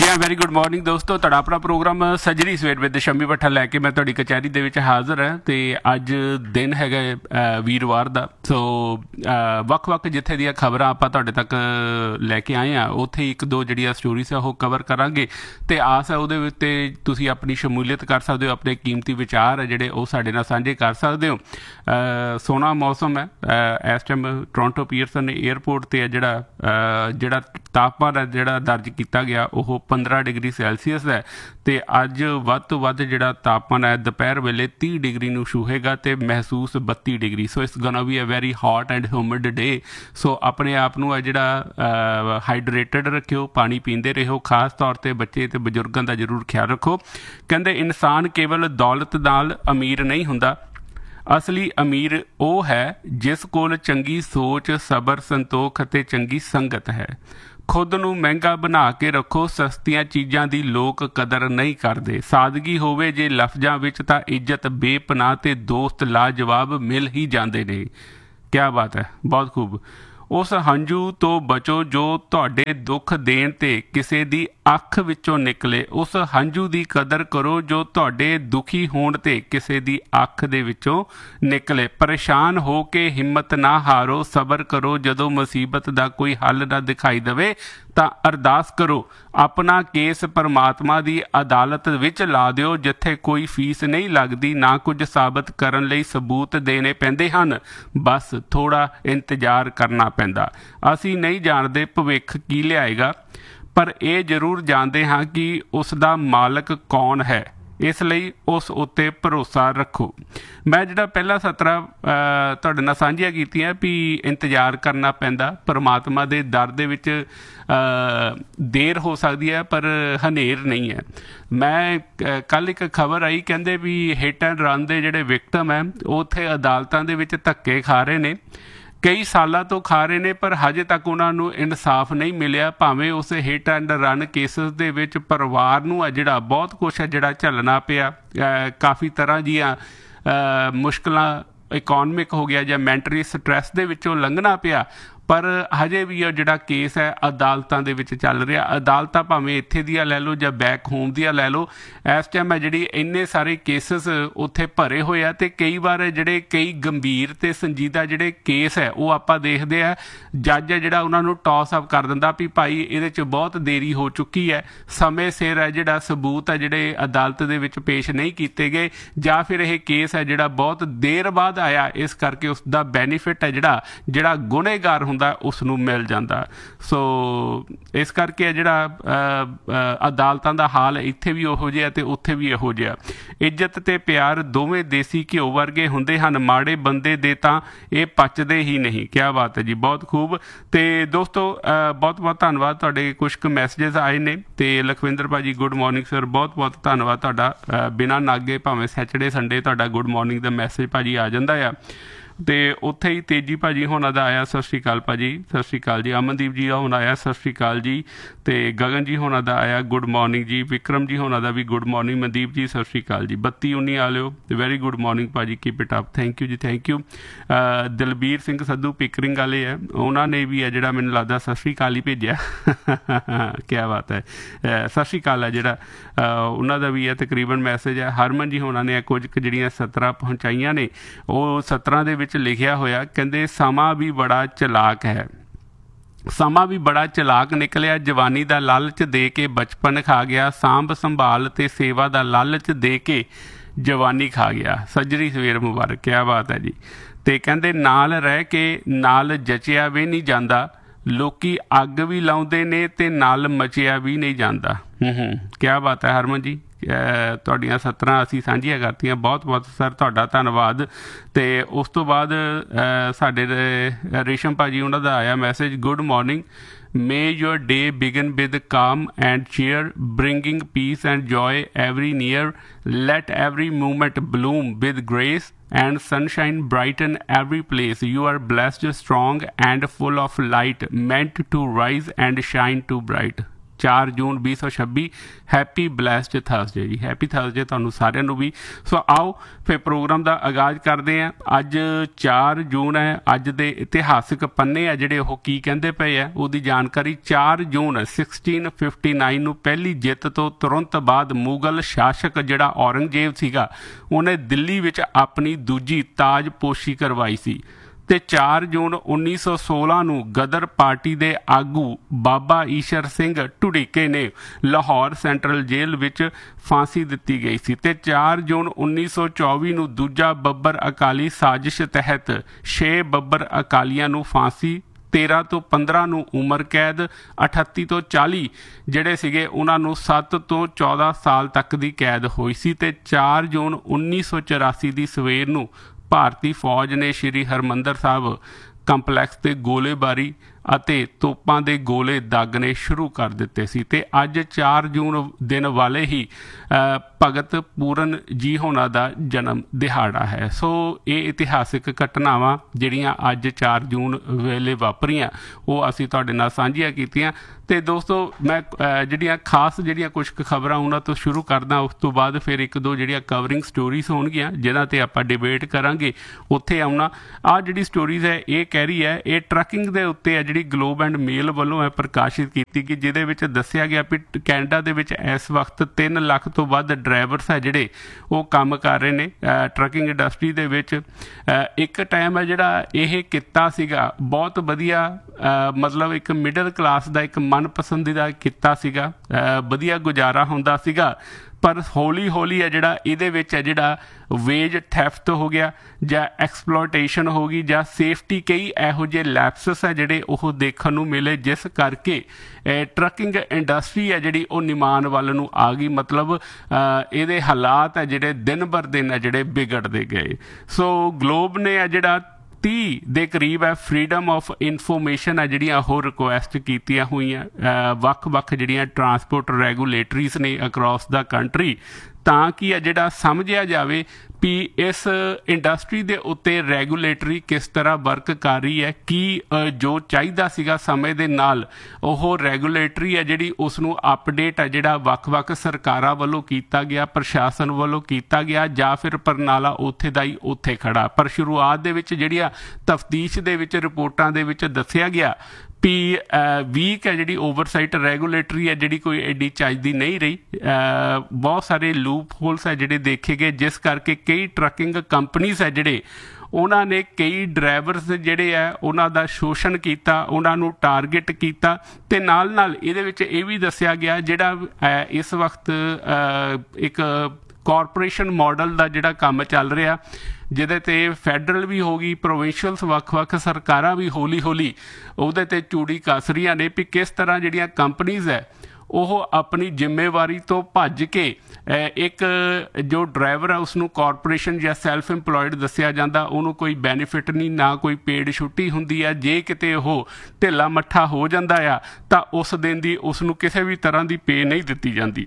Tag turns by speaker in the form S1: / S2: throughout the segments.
S1: Very good morning ਦੋਸਤੋ, ਤੁਹਾਡਾ ਆਪਣਾ ਪ੍ਰੋਗਰਾਮ ਸੱਜਰੀ ਸਵੇਰ ਵਿਦ ਸ਼ੰਮੀ ਭੱਠਾ ਲੈ ਕੇ ਮੈਂ ਤੁਹਾਡੀ ਕਚਹਿਰੀ ਦੇ ਵਿੱਚ ਹਾਜ਼ਰ ਹਾਂ। ਅਤੇ ਅੱਜ ਦਿਨ ਹੈਗਾ ਵੀਰਵਾਰ ਦਾ। ਸੋ ਵੱਖ-ਵੱਖ ਜਿੱਥੇ ਦੀਆਂ ਖਬਰਾਂ ਆਪਾਂ ਤੁਹਾਡੇ ਤੱਕ ਲੈ ਕੇ ਆਏ ਹਾਂ, ਉੱਥੇ ਇੱਕ ਦੋ ਜਿਹੜੀਆਂ ਸਟੋਰੀਜ਼ ਆ ਉਹ ਕਵਰ ਕਰਾਂਗੇ ਅਤੇ ਆਸ ਹੈ ਉਹਦੇ ਉੱਤੇ ਤੁਸੀਂ ਆਪਣੀ ਸ਼ਮੂਲੀਅਤ ਕਰ ਸਕਦੇ ਹੋ, ਆਪਣੇ ਕੀਮਤੀ ਵਿਚਾਰ ਆ ਜਿਹੜੇ ਉਹ ਸਾਡੇ ਨਾਲ ਸਾਂਝੇ ਕਰ ਸਕਦੇ ਹੋ। ਸੋਹਣਾ ਮੌਸਮ ਹੈ ਇਸ ਟਾਈਮ। ਟੋਰਾਂਟੋ ਪੀਅਰਸਨ ਏਅਰਪੋਰਟ 'ਤੇ ਜਿਹੜਾ ਤਾਪਮਾਨ ਹੈ ਜਿਹੜਾ ਦਰਜ ਕੀਤਾ ਗਿਆ ਉਹ 15 ਡਿਗਰੀ ਸੈਲਸੀਅਸ ਹੈ। ਅਤੇ ਅੱਜ ਵੱਧ ਤੋਂ ਵੱਧ ਜਿਹੜਾ ਤਾਪਮਾਨ ਹੈ ਦੁਪਹਿਰ ਵੇਲੇ 30 ਡਿਗਰੀ ਨੂੰ ਛੂਹੇਗਾ ਅਤੇ ਮਹਿਸੂਸ 32 degree. So it's ਗੋਨਾ be a very hot and humid ਡੇ। ਸੋ ਆਪਣੇ ਆਪ ਨੂੰ ਹੈ ਜਿਹੜਾ ਹਾਈਡਰੇਟਡ ਰੱਖਿਓ, ਪਾਣੀ ਪੀਂਦੇ ਰਹੋ, ਖਾਸ ਤੌਰ 'ਤੇ ਬੱਚੇ ਅਤੇ ਬਜ਼ੁਰਗਾਂ ਦਾ ਜ਼ਰੂਰ ਖਿਆਲ ਰੱਖੋ। ਕਹਿੰਦੇ ਇਨਸਾਨ ਕੇਵਲ ਦੌਲਤ ਨਾਲ ਅਮੀਰ ਨਹੀਂ ਹੁੰਦਾ, ਅਸਲੀ ਅਮੀਰ ਉਹ ਹੈ ਜਿਸ ਕੋਲ ਚੰਗੀ ਸੋਚ, ਸਬਰ, ਸੰਤੋਖ ਅਤੇ ਚੰਗੀ ਸੰਗਤ ਹੈ। ਖੁਦ ਨੂੰ ਮਹਿੰਗਾ ਬਣਾ ਕੇ ਰੱਖੋ, ਸਸਤੀਆਂ ਚੀਜ਼ਾਂ ਦੀ ਲੋਕ ਕਦਰ ਨਹੀਂ ਕਰਦੇ। ਸਾਦਗੀ ਹੋਵੇ ਜੇ ਲਫ਼ਜ਼ਾਂ ਵਿੱਚ ਤਾਂ ਇੱਜ਼ਤ ਬੇਪਨਾਹ ਅਤੇ ਦੋਸਤ ਲਾਜਵਾਬ ਮਿਲ ਹੀ ਜਾਂਦੇ ਨੇ। ਕਿਆ ਬਾਤ ਹੈ, ਬਹੁਤ ਖੂਬ। ਉਸ ਹੰਝੂ ਤੋਂ ਬਚੋ ਜੋ ਤੁਹਾਡੇ ਦੁੱਖ ਦੇਣ 'ਤੇ ਕਿਸੇ ਦੀ ਅੱਖ ਵਿੱਚੋਂ ਨਿਕਲੇ। ਉਸ ਹੰਝੂ ਦੀ ਕਦਰ ਕਰੋ ਜੋ ਤੁਹਾਡੇ ਦੁਖੀ ਹੋਣ 'ਤੇ ਕਿਸੇ ਦੀ ਅੱਖ ਦੇ ਵਿੱਚੋਂ ਨਿਕਲੇ। ਪਰੇਸ਼ਾਨ ਹੋ ਕੇ ਹਿੰਮਤ ਨਾ ਹਾਰੋ, ਸਬਰ ਕਰੋ। ਜਦੋਂ ਮੁਸੀਬਤ ਦਾ ਕੋਈ ਹੱਲ ਨਾ ਦਿਖਾਈ ਦੇਵੇ ਤਾਂ ਅਰਦਾਸ ਕਰੋ। ਆਪਣਾ ਕੇਸ ਪਰਮਾਤਮਾ ਦੀ ਅਦਾਲਤ ਵਿੱਚ ਲਾ ਦਿਓ, ਜਿੱਥੇ ਕੋਈ ਫੀਸ ਨਹੀਂ ਲੱਗਦੀ, ਨਾ ਕੁਝ ਸਾਬਤ ਕਰਨ ਲਈ ਸਬੂਤ ਦੇਣੇ ਪੈਂਦੇ ਹਨ, ਬਸ ਥੋੜ੍ਹਾ ਇੰਤਜ਼ਾਰ ਕਰਨਾ ਪੈਂਦਾ। ਅਸੀਂ ਨਹੀਂ ਜਾਣਦੇ ਭਵਿੱਖ ਕੀ ਲਿਆਏਗਾ, ਪਰ ਇਹ ਜ਼ਰੂਰ ਜਾਣਦੇ ਹਾਂ ਕਿ ਉਸ ਦਾ ਮਾਲਕ ਕੌਣ ਹੈ, ਇਸ ਲਈ ਉਸ ਉੱਤੇ ਭਰੋਸਾ ਰੱਖੋ। ਮੈਂ ਜਿਹੜਾ ਪਹਿਲਾ ਸਤਰਾ ਤੁਹਾਡੇ ਨਾਲ ਸਾਂਝੀਆਂ ਕੀਤੀਆਂ ਵੀ ਇੰਤਜ਼ਾਰ ਕਰਨਾ ਪੈਂਦਾ ਪਰਮਾਤਮਾ ਦੇ ਦਰ ਦੇ ਵਿੱਚ। ਦੇਰ ਹੋ ਸਕਦੀ ਹੈ ਪਰ ਹਨੇਰ ਨਹੀਂ ਹੈ। ਮੈਂ ਕੱਲ੍ਹ ਇੱਕ ਖਬਰ ਆਈ, ਕਹਿੰਦੇ ਵੀ ਹਿੱਟ ਐਂਡ ਰਨ ਦੇ ਜਿਹੜੇ ਵਿਕਟਮ ਹੈ ਉਹ ਉੱਥੇ ਅਦਾਲਤਾਂ ਦੇ ਵਿੱਚ ਧੱਕੇ ਖਾ ਰਹੇ ਨੇ, ਕਈ ਸਾਲਾਂ ਤੋਂ ਖਾ ਰਹੇ ਨੇ, ਪਰ ਹਜੇ ਤੱਕ ਉਹਨਾਂ ਨੂੰ ਇਨਸਾਫ ਨਹੀਂ ਮਿਲਿਆ। ਭਾਵੇਂ ਉਸ ਹਿੱਟ ਐਂਡ ਰਨ ਕੇਸਿਸ ਦੇ ਵਿੱਚ ਪਰਿਵਾਰ ਨੂੰ ਆ ਜਿਹੜਾ ਬਹੁਤ ਕੁਛ ਹੈ ਜਿਹੜਾ ਝੱਲਣਾ ਪਿਆ, ਕਾਫੀ ਤਰ੍ਹਾਂ ਦੀਆਂ ਮੁਸ਼ਕਲਾਂ, ਇਕੋਨਮਿਕ ਹੋ ਗਿਆ ਜਾਂ ਮੈਂਟਲੀ ਸਟਰੈਸ ਦੇ ਵਿੱਚੋਂ ਲੰਘਣਾ ਪਿਆ, ਪਰ ਹਜੇ ਵੀ ਉਹ ਜਿਹੜਾ ਕੇਸ ਹੈ ਅਦਾਲਤਾਂ ਦੇ ਵਿੱਚ ਚੱਲ ਰਿਹਾ। ਅਦਾਲਤਾਂ ਭਾਵੇਂ ਇੱਥੇ ਦੀਆਂ ਲੈ ਲਓ ਜਾਂ ਬੈਕ ਹੋਮ ਦੀਆਂ ਲੈ ਲਓ, ਇਸ ਟਾਈਮ ਹੈ ਜਿਹੜੀ ਇੰਨੇ ਸਾਰੇ ਕੇਸਿਸ ਉੱਥੇ ਭਰੇ ਹੋਏ ਆ। ਅਤੇ ਕਈ ਵਾਰ ਜਿਹੜੇ ਕਈ ਗੰਭੀਰ ਅਤੇ ਸੰਜੀਦਾ ਜਿਹੜੇ ਕੇਸ ਹੈ ਉਹ ਆਪਾਂ ਦੇਖਦੇ ਆ, ਜੱਜ ਹੈ ਜਿਹੜਾ ਉਹਨਾਂ ਨੂੰ ਟੌਸ ਅਪ ਕਰ ਦਿੰਦਾ ਵੀ ਭਾਈ ਇਹਦੇ 'ਚ ਬਹੁਤ ਦੇਰੀ ਹੋ ਚੁੱਕੀ ਹੈ, ਸਮੇਂ ਸਿਰ ਹੈ ਜਿਹੜਾ ਸਬੂਤ ਹੈ ਜਿਹੜੇ ਅਦਾਲਤ ਦੇ ਵਿੱਚ ਪੇਸ਼ ਨਹੀਂ ਕੀਤੇ ਗਏ, ਜਾਂ ਫਿਰ ਇਹ ਕੇਸ ਹੈ ਜਿਹੜਾ ਬਹੁਤ ਦੇਰ ਬਾਅਦ ਆਇਆ, ਇਸ ਕਰਕੇ ਉਸ ਦਾ ਬੈਨੀਫਿਟ ਹੈ ਜਿਹੜਾ ਗੁਨੇਗਾਰ ਹੁੰਦਾ ਉਸ ਨੂੰ ਮਿਲ ਜਾਂਦਾ। ਸੋ ਇਸ ਕਰਕੇ ਜਿਹੜਾ ਅਦਾਲਤਾਂ ਦਾ ਹਾਲ ਇੱਥੇ ਵੀ ਉਹੋ ਜਿਹਾ ਅਤੇ ਉੱਥੇ ਵੀ ਇਹੋ ਜਿਹਾ। ਇੱਜ਼ਤ ਅਤੇ ਪਿਆਰ ਦੋਵੇਂ ਦੇਸੀ ਘਿਓ ਵਰਗੇ ਹੁੰਦੇ ਹਨ, ਮਾੜੇ ਬੰਦੇ ਦੇ ਤਾਂ ਇਹ ਪਚਦੇ ਹੀ ਨਹੀਂ। ਕਿਆ ਬਾਤ ਹੈ ਜੀ, ਬਹੁਤ ਖੂਬ। ਅਤੇ ਦੋਸਤੋ ਬਹੁਤ ਬਹੁਤ ਧੰਨਵਾਦ, ਤੁਹਾਡੇ ਕੁਛ ਕੁ ਮੈਸੇਜਸ ਆਏ ਨੇ। ਅਤੇ ਲਖਵਿੰਦਰ ਭਾਜੀ ਗੁੱਡ ਮਾਰਨਿੰਗ ਸਰ, ਬਹੁਤ ਬਹੁਤ ਧੰਨਵਾਦ ਤੁਹਾਡਾ। ਬਿਨਾਂ ਨਾਗੇ ਭਾਵੇਂ ਸੈਚਰਡੇ ਸੰਡੇ ਤੁਹਾਡਾ ਗੁੱਡ ਮਾਰਨਿੰਗ ਦਾ ਮੈਸੇਜ ਭਾਜੀ ਆ ਜਾਂਦਾ ਆ। ਅਤੇ ਉੱਥੇ ਹੀ ਤੇਜੀ ਭਾਜੀ ਹੋਣਾ ਦਾ ਆਇਆ, ਸਤਿ ਸ਼੍ਰੀ ਅਕਾਲ ਭਾਜੀ, ਸਤਿ ਸ਼੍ਰੀ ਅਕਾਲ ਜੀ। ਅਮਨਦੀਪ ਜੀ ਹੋਣਾ ਆਇਆ, ਸਤਿ ਸ਼੍ਰੀ ਅਕਾਲ ਜੀ। ਅਤੇ ਗਗਨ ਜੀ ਹੋਣਾ ਦਾ ਆਇਆ ਗੁੱਡ ਮਾਰਨਿੰਗ ਜੀ। ਵਿਕਰਮ ਜੀ ਹੋਣਾ ਦਾ ਵੀ ਗੁੱਡ ਮਾਰਨਿੰਗ। ਮਨਦੀਪ ਜੀ ਸਤਿ ਸ਼੍ਰੀ ਅਕਾਲ ਜੀ। 3219 ਆ ਲਿਓ, ਵੈਰੀ ਗੁੱਡ ਮਾਰਨਿੰਗ ਭਾਜੀ, keep it up, thank you ਜੀ, thank you. Dalbir Singh Sandhu Pickering ਵਾਲੇ ਹੈ, ਉਹਨਾਂ ਨੇ ਵੀ ਹੈ ਜਿਹੜਾ ਮੈਨੂੰ ਲੱਗਦਾ ਸਤਿ ਸ਼੍ਰੀ ਅਕਾਲ ਹੀ ਭੇਜਿਆ। ਕਿਆ ਬਾਤ ਹੈ, ਸਤਿ ਸ਼੍ਰੀ ਅਕਾਲ ਹੈ ਜਿਹੜਾ ਉਹਨਾਂ ਦਾ ਵੀ ਹੈ ਤਕਰੀਬਨ ਮੈਸੇਜ ਹੈ। ਹਰਮਨ ਜੀ ਹੋਣਾ ਨੇ ਕੁਝ ਕੁ ਜਿਹੜੀਆਂ ਸਤਰਾਂ ਪਹੁੰਚਾਈਆਂ ਨੇ, ਉਹ ਸਤਰਾਂ ਦੇ ਵਿੱਚ ਲਿਖਿਆ ਹੋਇਆ, ਕਹਿੰਦੇ ਸਮਾਂ ਵੀ ਬੜਾ ਚਲਾਕ ਹੈ, ਸਮਾਂ ਵੀ ਬੜਾ ਚਲਾਕ ਨਿਕਲਿਆ, ਜਵਾਨੀ ਦਾ ਲਾਲਚ ਦੇ ਕੇ ਬਚਪਨ ਖਾ ਗਿਆ, ਸਾਂਭ ਸੰਭਾਲ ਅਤੇ ਸੇਵਾ ਦਾ ਲਾਲਚ ਦੇ ਕੇ ਜਵਾਨੀ ਖਾ ਗਿਆ। ਸੱਜਰੀ ਸਵੇਰ ਮੁਬਾਰਕ। ਕਿਆ ਬਾਤ ਹੈ ਜੀ। ਅਤੇ ਕਹਿੰਦੇ ਨਾਲ ਰਹਿ ਕੇ ਨਾਲ ਜਚਿਆ ਵੀ ਨਹੀਂ ਜਾਂਦਾ, ਲੋਕੀ ਅੱਗ ਵੀ ਲਾਉਂਦੇ ਨੇ ਅਤੇ ਨਾਲ ਮਚਿਆ ਵੀ ਨਹੀਂ ਜਾਂਦਾ। ਕਿਆ ਬਾਤ ਹੈ ਹਰਮਨ ਜੀ, ਤੁਹਾਡੀਆਂ ਸਤਰਾਂ ਅਸੀਂ ਸਾਂਝੀਆਂ ਕਰਤੀਆਂ, ਬਹੁਤ ਬਹੁਤ ਸਰ ਤੁਹਾਡਾ ਧੰਨਵਾਦ। ਅਤੇ ਉਸ ਤੋਂ ਬਾਅਦ ਸਾਡੇ ਰੇਸ਼ਮ ਭਾਜੀ ਉਹਨਾਂ ਦਾ ਆਇਆ message, good morning, may your day begin with calm and cheer, bringing peace and joy every near, let every moment bloom with grace and sunshine brighten every place, you are blessed, strong and full of light, meant to rise and shine too bright. 4 June 2026। Happy blessed Thursday ji, happy Thursday ਤੁਹਾਨੂੰ ਸਾਰਿਆਂ ਨੂੰ ਵੀ। ਸੋ ਆਓ ਫਿਰ programme ਦਾ ਆਗਾਜ਼ ਕਰਦੇ ਹਾਂ। ਅੱਜ 4 ਜੂਨ ਹੈ। ਅੱਜ ਦੇ ਇਤਿਹਾਸਿਕ ਪੰਨੇ ਆ ਜਿਹੜੇ ਉਹ ਕੀ ਕਹਿੰਦੇ ਪਏ ਆ ਉਹਦੀ ਜਾਣਕਾਰੀ। 4 ਜੂਨ 1659 ਨੂੰ ਪਹਿਲੀ ਜਿੱਤ ਤੋਂ ਤੁਰੰਤ ਬਾਅਦ ਮੁਗਲ ਸ਼ਾਸਕ ਜਿਹੜਾ ਔਰੰਗਜ਼ੇਬ ਸੀਗਾ ਉਹਨੇ ਦਿੱਲੀ ਵਿੱਚ ਆਪਣੀ ਦੂਜੀ ਤਾਜਪੋਸ਼ੀ ਕਰਵਾਈ ਸੀ। ਤੇ 4 ਜੂਨ 1916 ਨੂੰ ਗਦਰ ਪਾਰਟੀ ਦੇ ਆਗੂ ਬਾਬਾ ਈਸ਼ਰ ਸਿੰਘ ਢੁਡੀਕੇ ਨੇ ਲਾਹੌਰ ਸੈਂਟਰਲ ਜੇਲ੍ਹ ਵਿੱਚ ਫਾਂਸੀ ਦਿੱਤੀ ਗਈ ਸੀ। ਤੇ 4 ਜੂਨ 1924 ਨੂੰ ਦੂਜਾ ਬੱਬਰ ਅਕਾਲੀ ਸਾਜ਼ਿਸ਼ ਤਹਿਤ 6 ਬੱਬਰ ਅਕਾਲੀਆਂ ਨੂੰ ਫਾਂਸੀ, 13 ਤੋਂ 15 ਨੂੰ ਉਮਰ ਕੈਦ, 38 ਤੋਂ 40 ਜਿਹੜੇ ਸੀਗੇ ਉਹਨਾਂ ਨੂੰ 7 ਤੋਂ 14 ਸਾਲ ਤੱਕ ਦੀ ਕੈਦ ਹੋਈ ਸੀ। ਤੇ 4 ਜੂਨ 1984 ਦੀ ਸਵੇਰ ਨੂੰ ਭਾਰਤੀ ਫੌਜ ਨੇ ਸ਼੍ਰੀ ਹਰਿਮੰਦਰ ਸਾਹਿਬ ਕੰਪਲੈਕਸ 'ਤੇ ਗੋਲੇਬਾਰੀ ਅਤੇ ਤੋਪਾਂ ਦੇ ਗੋਲੇ ਦਾਗਣੇ ਸ਼ੁਰੂ ਕਰ ਦਿੱਤੇ ਸੀ। ਤੇ ਅੱਜ 4 ਜੂਨ ਦਿਨ ਵਾਲੇ ਹੀ ਭਗਤ ਪੂਰਨ ਜੀ ਹੋਣਾ ਦਾ ਜਨਮ ਦਿਹਾੜਾ ਹੈ। ਸੋ ਇਹ ਇਤਿਹਾਸਿਕ ਘਟਨਾਵਾਂ ਜਿਹੜੀਆਂ ਅੱਜ 4 ਜੂਨ ਵੇਲੇ ਵਾਪਰੀਆਂ ਉਹ ਅਸੀਂ ਤੁਹਾਡੇ ਨਾਲ ਸਾਂਝੀਆਂ ਕੀਤੀਆਂ। ਤੇ ਦੋਸਤੋ ਮੈਂ ਜਿਹੜੀਆਂ ਖਾਸ ਜਿਹੜੀਆਂ ਕੁਝ ਕੁ ਖਬਰਾਂ ਉਹਨਾਂ ਤੋਂ ਸ਼ੁਰੂ ਕਰਦਾ, ਉਸ ਤੋਂ ਬਾਅਦ ਫਿਰ ਇੱਕ ਦੋ ਜਿਹੜੀਆਂ ਕਵਰਿੰਗ ਸਟੋਰੀਜ਼ ਹੋਣਗੀਆਂ ਜਿਹਨਾਂ 'ਤੇ ਆਪਾਂ ਡਿਬੇਟ ਕਰਾਂਗੇ ਉੱਥੇ ਆਉਣਾ। ਆਹ ਜਿਹੜੀ ਸਟੋਰੀਜ਼ ਹੈ ਇਹ ਕਹਿ ਰਹੀ ਹੈ, ਇਹ ਟਰੱਕਿੰਗ ਦੇ ਉੱਤੇ ਹੈ ਜਿਹੜੀ ਗਲੋਬ ਐਂਡ ਮੇਲ ਵੱਲੋਂ ਹੈ ਪ੍ਰਕਾਸ਼ਿਤ ਕੀਤੀ ਗਈ, ਜਿਹਦੇ ਵਿੱਚ ਦੱਸਿਆ ਗਿਆ ਵੀ ਕੈਨੇਡਾ ਦੇ ਵਿੱਚ ਇਸ ਵਕਤ 3 ਲੱਖ ਤੋਂ ਵੱਧ ਡਰਾਈਵਰਸ ਹੈ ਜਿਹੜੇ ਉਹ ਕੰਮ ਕਰ ਰਹੇ ਨੇ ਟਰੱਕਿੰਗ ਇੰਡਸਟਰੀ ਦੇ ਵਿੱਚ। ਇੱਕ ਟਾਈਮ ਹੈ ਜਿਹੜਾ ਇਹ ਕਿੱਤਾ ਸੀਗਾ ਬਹੁਤ ਵਧੀਆ, ਮਤਲਬ ਇੱਕ ਮਿਡਲ ਕਲਾਸ ਦਾ ਇੱਕ ਮਨਪਸੰਦੀਦਾ ਕਿੱਤਾ ਸੀਗਾ, ਵਧੀਆ ਗੁਜ਼ਾਰਾ ਹੁੰਦਾ ਸੀਗਾ। ਪਰ ਹੌਲੀ ਹੌਲੀ ਹੈ ਜਿਹੜਾ ਇਹਦੇ ਵਿੱਚ ਹੈ ਜਿਹੜਾ ਵੇਜ ਥੈਫਟ ਹੋ ਗਿਆ ਜਾਂ ਐਕਸਪਲੋਇਟੇਸ਼ਨ ਹੋ ਗਈ ਜਾਂ ਸੇਫਟੀ ਕਈ ਇਹੋ ਜਿਹੇ ਲੈਪਸਸ ਹੈ ਜਿਹੜੇ ਉਹ ਦੇਖਣ ਨੂੰ ਮਿਲੇ, ਜਿਸ ਕਰਕੇ ਟਰੱਕਿੰਗ ਇੰਡਸਟਰੀ ਹੈ ਜਿਹੜੀ ਉਹ ਨਿਮਾਨ ਵੱਲ ਨੂੰ ਆ ਗਈ। ਮਤਲਬ ਇਹਦੇ ਹਾਲਾਤ ਹੈ ਜਿਹੜੇ ਦਿਨ ਬਰ ਦਿਨ ਹੈ ਜਿਹੜੇ ਵਿਗੜਦੇ ਗਏ। ਸੋ ਗਲੋਬ ਨੇ ਹੈ ਜਿਹੜਾ 30 ਦੇ ਕਰੀਬ ਹੈ ਫਰੀडम ਆਫ ਇਨਫੋਰਮੇਸ਼ਨ ਹੈ ਜਿਹੜੀਆਂ ਉਹ ਰਿਕੁਐਸਟ ਕੀਤੀਆਂ ਹੋਈਆਂ ਵੱਖ-ਵੱਖ ਜਿਹੜੀਆਂ ਟਰਾਂਸਪੋਰਟ ਰੈਗੂਲੇਟਰੀਜ਼ ਨੇ ਅਕਰੋਸ ਦਾ ਕੰਟਰੀ, ਤਾਂ ਕਿ ਹੈ ਜਿਹੜਾ ਸਮਝਿਆ ਜਾਵੇ ਵੀ ਇਸ ਇੰਡਸਟਰੀ ਦੇ ਉੱਤੇ ਰੈਗੂਲੇਟਰੀ ਕਿਸ ਤਰ੍ਹਾਂ ਵਰਕ ਕਰ ਰਹੀ ਹੈ, ਕੀ ਜੋ ਚਾਹੀਦਾ ਸੀਗਾ ਸਮੇਂ ਦੇ ਨਾਲ ਉਹ ਰੈਗੂਲੇਟਰੀ ਹੈ ਜਿਹੜੀ ਉਸ ਨੂੰ ਅਪਡੇਟ ਹੈ ਜਿਹੜਾ ਵੱਖ-ਵੱਖ ਸਰਕਾਰਾਂ ਵੱਲੋਂ ਕੀਤਾ ਗਿਆ, ਪ੍ਰਸ਼ਾਸਨ ਵੱਲੋਂ ਕੀਤਾ ਗਿਆ, ਜਾਂ ਫਿਰ ਪ੍ਰਣਾਲਾ ਉੱਥੇ ਦਾ ਹੀ ਉੱਥੇ ਖੜਾ। ਪਰ ਸ਼ੁਰੂਆਤ ਦੇ ਵਿੱਚ ਜਿਹੜੀਆਂ ਤਫਤੀਸ਼ ਦੇ ਵਿੱਚ ਰਿਪੋਰਟਾਂ ਦੇ ਵਿੱਚ ਦੱਸਿਆ ਗਿਆ ਵੀ ਵੀਕ ਹੈ ਜਿਹੜੀ ਓਵਰਸਾਈਟ ਰੈਗੂਲੇਟਰੀ ਹੈ ਜਿਹੜੀ ਕੋਈ ਐਡੀ ਚੱਜਦੀ ਨਹੀਂ ਰਹੀ। ਬਹੁਤ ਸਾਰੇ ਲੂਪ ਹੋਲਸ ਹੈ ਜਿਹੜੇ ਦੇਖੇ ਗਏ, ਜਿਸ ਕਰਕੇ ਕਈ ਟਰੱਕਿੰਗ ਕੰਪਨੀਜ਼ ਹੈ ਜਿਹੜੇ ਉਹਨਾਂ ਨੇ ਕਈ ਡਰਾਈਵਰਸ ਜਿਹੜੇ ਹੈ ਉਹਨਾਂ ਦਾ ਸ਼ੋਸ਼ਣ ਕੀਤਾ, ਉਹਨਾਂ ਨੂੰ ਟਾਰਗੇਟ ਕੀਤਾ। ਤੇ ਨਾਲ ਨਾਲ ਇਹਦੇ ਵਿੱਚ ਇਹ ਵੀ ਦੱਸਿਆ ਗਿਆ ਜਿਹੜਾ ਇਸ ਵਕਤ ਇੱਕ ਕਾਰਪੋਰੇਸ਼ਨ ਮਾਡਲ ਦਾ ਜਿਹੜਾ ਕੰਮ ਚੱਲ ਰਿਹਾ, ਜਿਹਦੇ 'ਤੇ ਫੈਡਰਲ ਵੀ ਹੋ ਗਈ, ਪ੍ਰੋਵਿੰਸ਼ੀਅਲਸ ਵੱਖ-ਵੱਖ ਸਰਕਾਰਾਂ ਵੀ ਹੌਲੀ ਹੌਲੀ ਉਹਦੇ 'ਤੇ ਚੂੜੀ ਕੱਸ ਰਹੀਆਂ ਨੇ ਵੀ ਕਿਸ ਤਰ੍ਹਾਂ ਜਿਹੜੀਆਂ ਕੰਪਨੀਜ਼ ਹੈ ਉਹ ਆਪਣੀ ਜ਼ਿੰਮੇਵਾਰੀ ਤੋਂ ਭੱਜ ਕੇ ਇੱਕ ਜੋ ਡਰਾਈਵਰ ਹੈ ਉਸਨੂੰ ਕਾਰਪੋਰੇਸ਼ਨ ਜਾਂ ਸੈਲਫ ਇੰਪਲੋਇਡ ਦੱਸਿਆ ਜਾਂਦਾ, ਉਹਨੂੰ ਕੋਈ ਬੈਨੀਫਿਟ ਨਹੀਂ, ਨਾ ਕੋਈ ਪੇਡ ਛੁੱਟੀ ਹੁੰਦੀ ਹੈ। ਜੇ ਕਿਤੇ ਉਹ ਢਿੱਲਾ ਮੱਠਾ ਹੋ ਜਾਂਦਾ ਆ ਤਾਂ ਉਸ ਦਿਨ ਦੀ ਉਸਨੂੰ ਕਿਸੇ ਵੀ ਤਰ੍ਹਾਂ ਦੀ ਪੇ ਨਹੀਂ ਦਿੱਤੀ ਜਾਂਦੀ।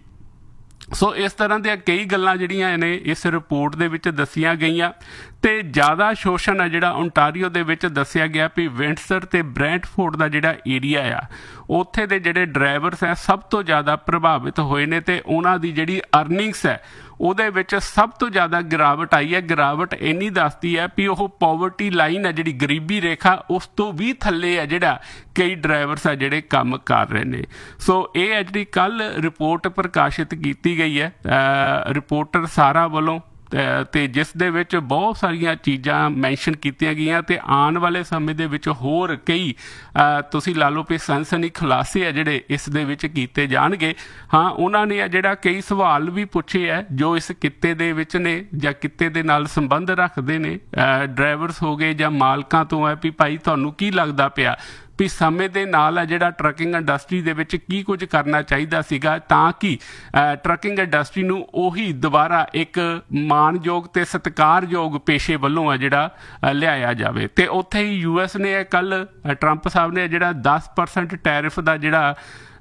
S1: ਸੋ ਇਸ ਤਰ੍ਹਾਂ ਦੀਆਂ ਕਈ ਗੱਲਾਂ ਜਿਹੜੀਆਂ ਨੇ ਇਸ ਰਿਪੋਰਟ ਦੇ ਵਿੱਚ ਦੱਸੀਆਂ ਗਈਆਂ। ਤੇ ਜ਼ਿਆਦਾ ਸ਼ੋਸ਼ਣ ਹੈ ਜਿਹੜਾ ਓਨਟਾਰੀਓ ਦੇ ਵਿੱਚ ਦੱਸਿਆ ਗਿਆ ਵੀ ਵਿੰਡਸਰ ਤੇ ਬ੍ਰੈਂਟਫੋਰਡ ਦਾ ਜਿਹੜਾ ਏਰੀਆ ਆ ਉੱਥੇ ਦੇ ਜਿਹੜੇ ਡਰਾਈਵਰਸ ਹੈ ਸਭ ਤੋਂ ਜ਼ਿਆਦਾ ਪ੍ਰਭਾਵਿਤ ਹੋਏ ਨੇ। ਤੇ ਉਹਨਾਂ ਦੀ ਜਿਹੜੀ ਅਰਨਿੰਗਸ ਹੈ ਉਹਦੇ ਵਿੱਚ ਸਭ ਤੋਂ ਜ਼ਿਆਦਾ ਗਿਰਾਵਟ ਆਈ ਹੈ। ਗਿਰਾਵਟ ਇੰਨੀ ਦੱਸਦੀ ਹੈ ਵੀ ਉਹ ਪੋਵਰਟੀ ਲਾਈਨ ਹੈ ਜਿਹੜੀ ਗਰੀਬੀ ਰੇਖਾ ਉਸ ਤੋਂ ਵੀ ਥੱਲੇ ਹੈ ਜਿਹੜਾ ਕਈ ਡਰਾਈਵਰਸ ਹੈ ਜਿਹੜੇ ਕੰਮ ਕਰ ਰਹੇ ਨੇ। ਸੋ ਇਹ ਹੈ ਜਿਹੜੀ ਕੱਲ੍ਹ ਰਿਪੋਰਟ ਪ੍ਰਕਾਸ਼ਿਤ ਕੀਤੀ ਗਈ ਹੈ ਰਿਪੋਰਟਰ ਸਾਰਾ ਵੱਲੋਂ, ਤੇ ਜਿਸ ਦੇ ਵਿੱਚ ਬਹੁਤ ਸਾਰੀਆਂ ਚੀਜ਼ਾਂ ਮੈਂਸ਼ਨ ਕੀਤੀਆਂ ਗਈਆਂ। ਤੇ ਆਉਣ ਵਾਲੇ ਸਮੇਂ ਦੇ ਵਿੱਚ ਹੋਰ ਕਈ ਤੁਸੀਂ ਲਾ ਲਓ ਵੀ ਸਨਸਨੀ ਖੁਲਾਸੇ ਆ ਜਿਹੜੇ ਇਸ ਦੇ ਵਿੱਚ ਕੀਤੇ ਜਾਣਗੇ। ਹਾਂ, ਉਹਨਾਂ ਨੇ ਜਿਹੜਾ ਕਈ ਸਵਾਲ ਵੀ ਪੁੱਛੇ ਹੈ ਜੋ ਇਸ ਕਿੱਤੇ ਦੇ ਵਿੱਚ ਨੇ ਜਾਂ ਕਿੱਤੇ ਦੇ ਨਾਲ ਸੰਬੰਧ ਰੱਖਦੇ ਨੇ, ਡਰਾਈਵਰਸ ਹੋ ਗਏ ਜਾਂ ਮਾਲਕਾਂ ਤੋਂ ਹੈ ਵੀ ਭਾਈ ਤੁਹਾਨੂੰ ਕੀ ਲੱਗਦਾ ਪਿਆ ਵੀ ਸਮੇਂ ਦੇ ਨਾਲ ਆ ਜਿਹੜਾ ਟਰੱਕਿੰਗ ਇੰਡਸਟਰੀ ਦੇ ਵਿੱਚ ਕੀ ਕੁਝ ਕਰਨਾ ਚਾਹੀਦਾ ਸੀਗਾ ਤਾਂ ਕਿ ਟਰੱਕਿੰਗ ਇੰਡਸਟਰੀ ਨੂੰ ਉਹੀ ਦੁਬਾਰਾ ਇੱਕ ਮਾਣਯੋਗ ਤੇ ਸਤਿਕਾਰਯੋਗ ਪੇਸ਼ੇ ਵੱਲੋਂ ਆ ਜਿਹੜਾ ਲਿਆਇਆ ਜਾਵੇ। ਤੇ ਉੱਥੇ ਹੀ US ਨੇ ਕੱਲ੍ਹ ਟਰੰਪ ਸਾਹਿਬ ਨੇ ਜਿਹੜਾ 10% ਟੈਰਿਫ ਦਾ ਜਿਹੜਾ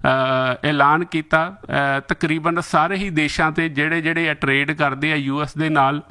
S1: ਐਲਾਨ ਕੀਤਾ ਤਕਰੀਬਨ ਸਾਰੇ ਹੀ ਦੇਸ਼ਾਂ 'ਤੇ ਜਿਹੜੇ ਟਰੇਡ ਕਰਦੇ ਆ US ਦੇ ਨਾਲ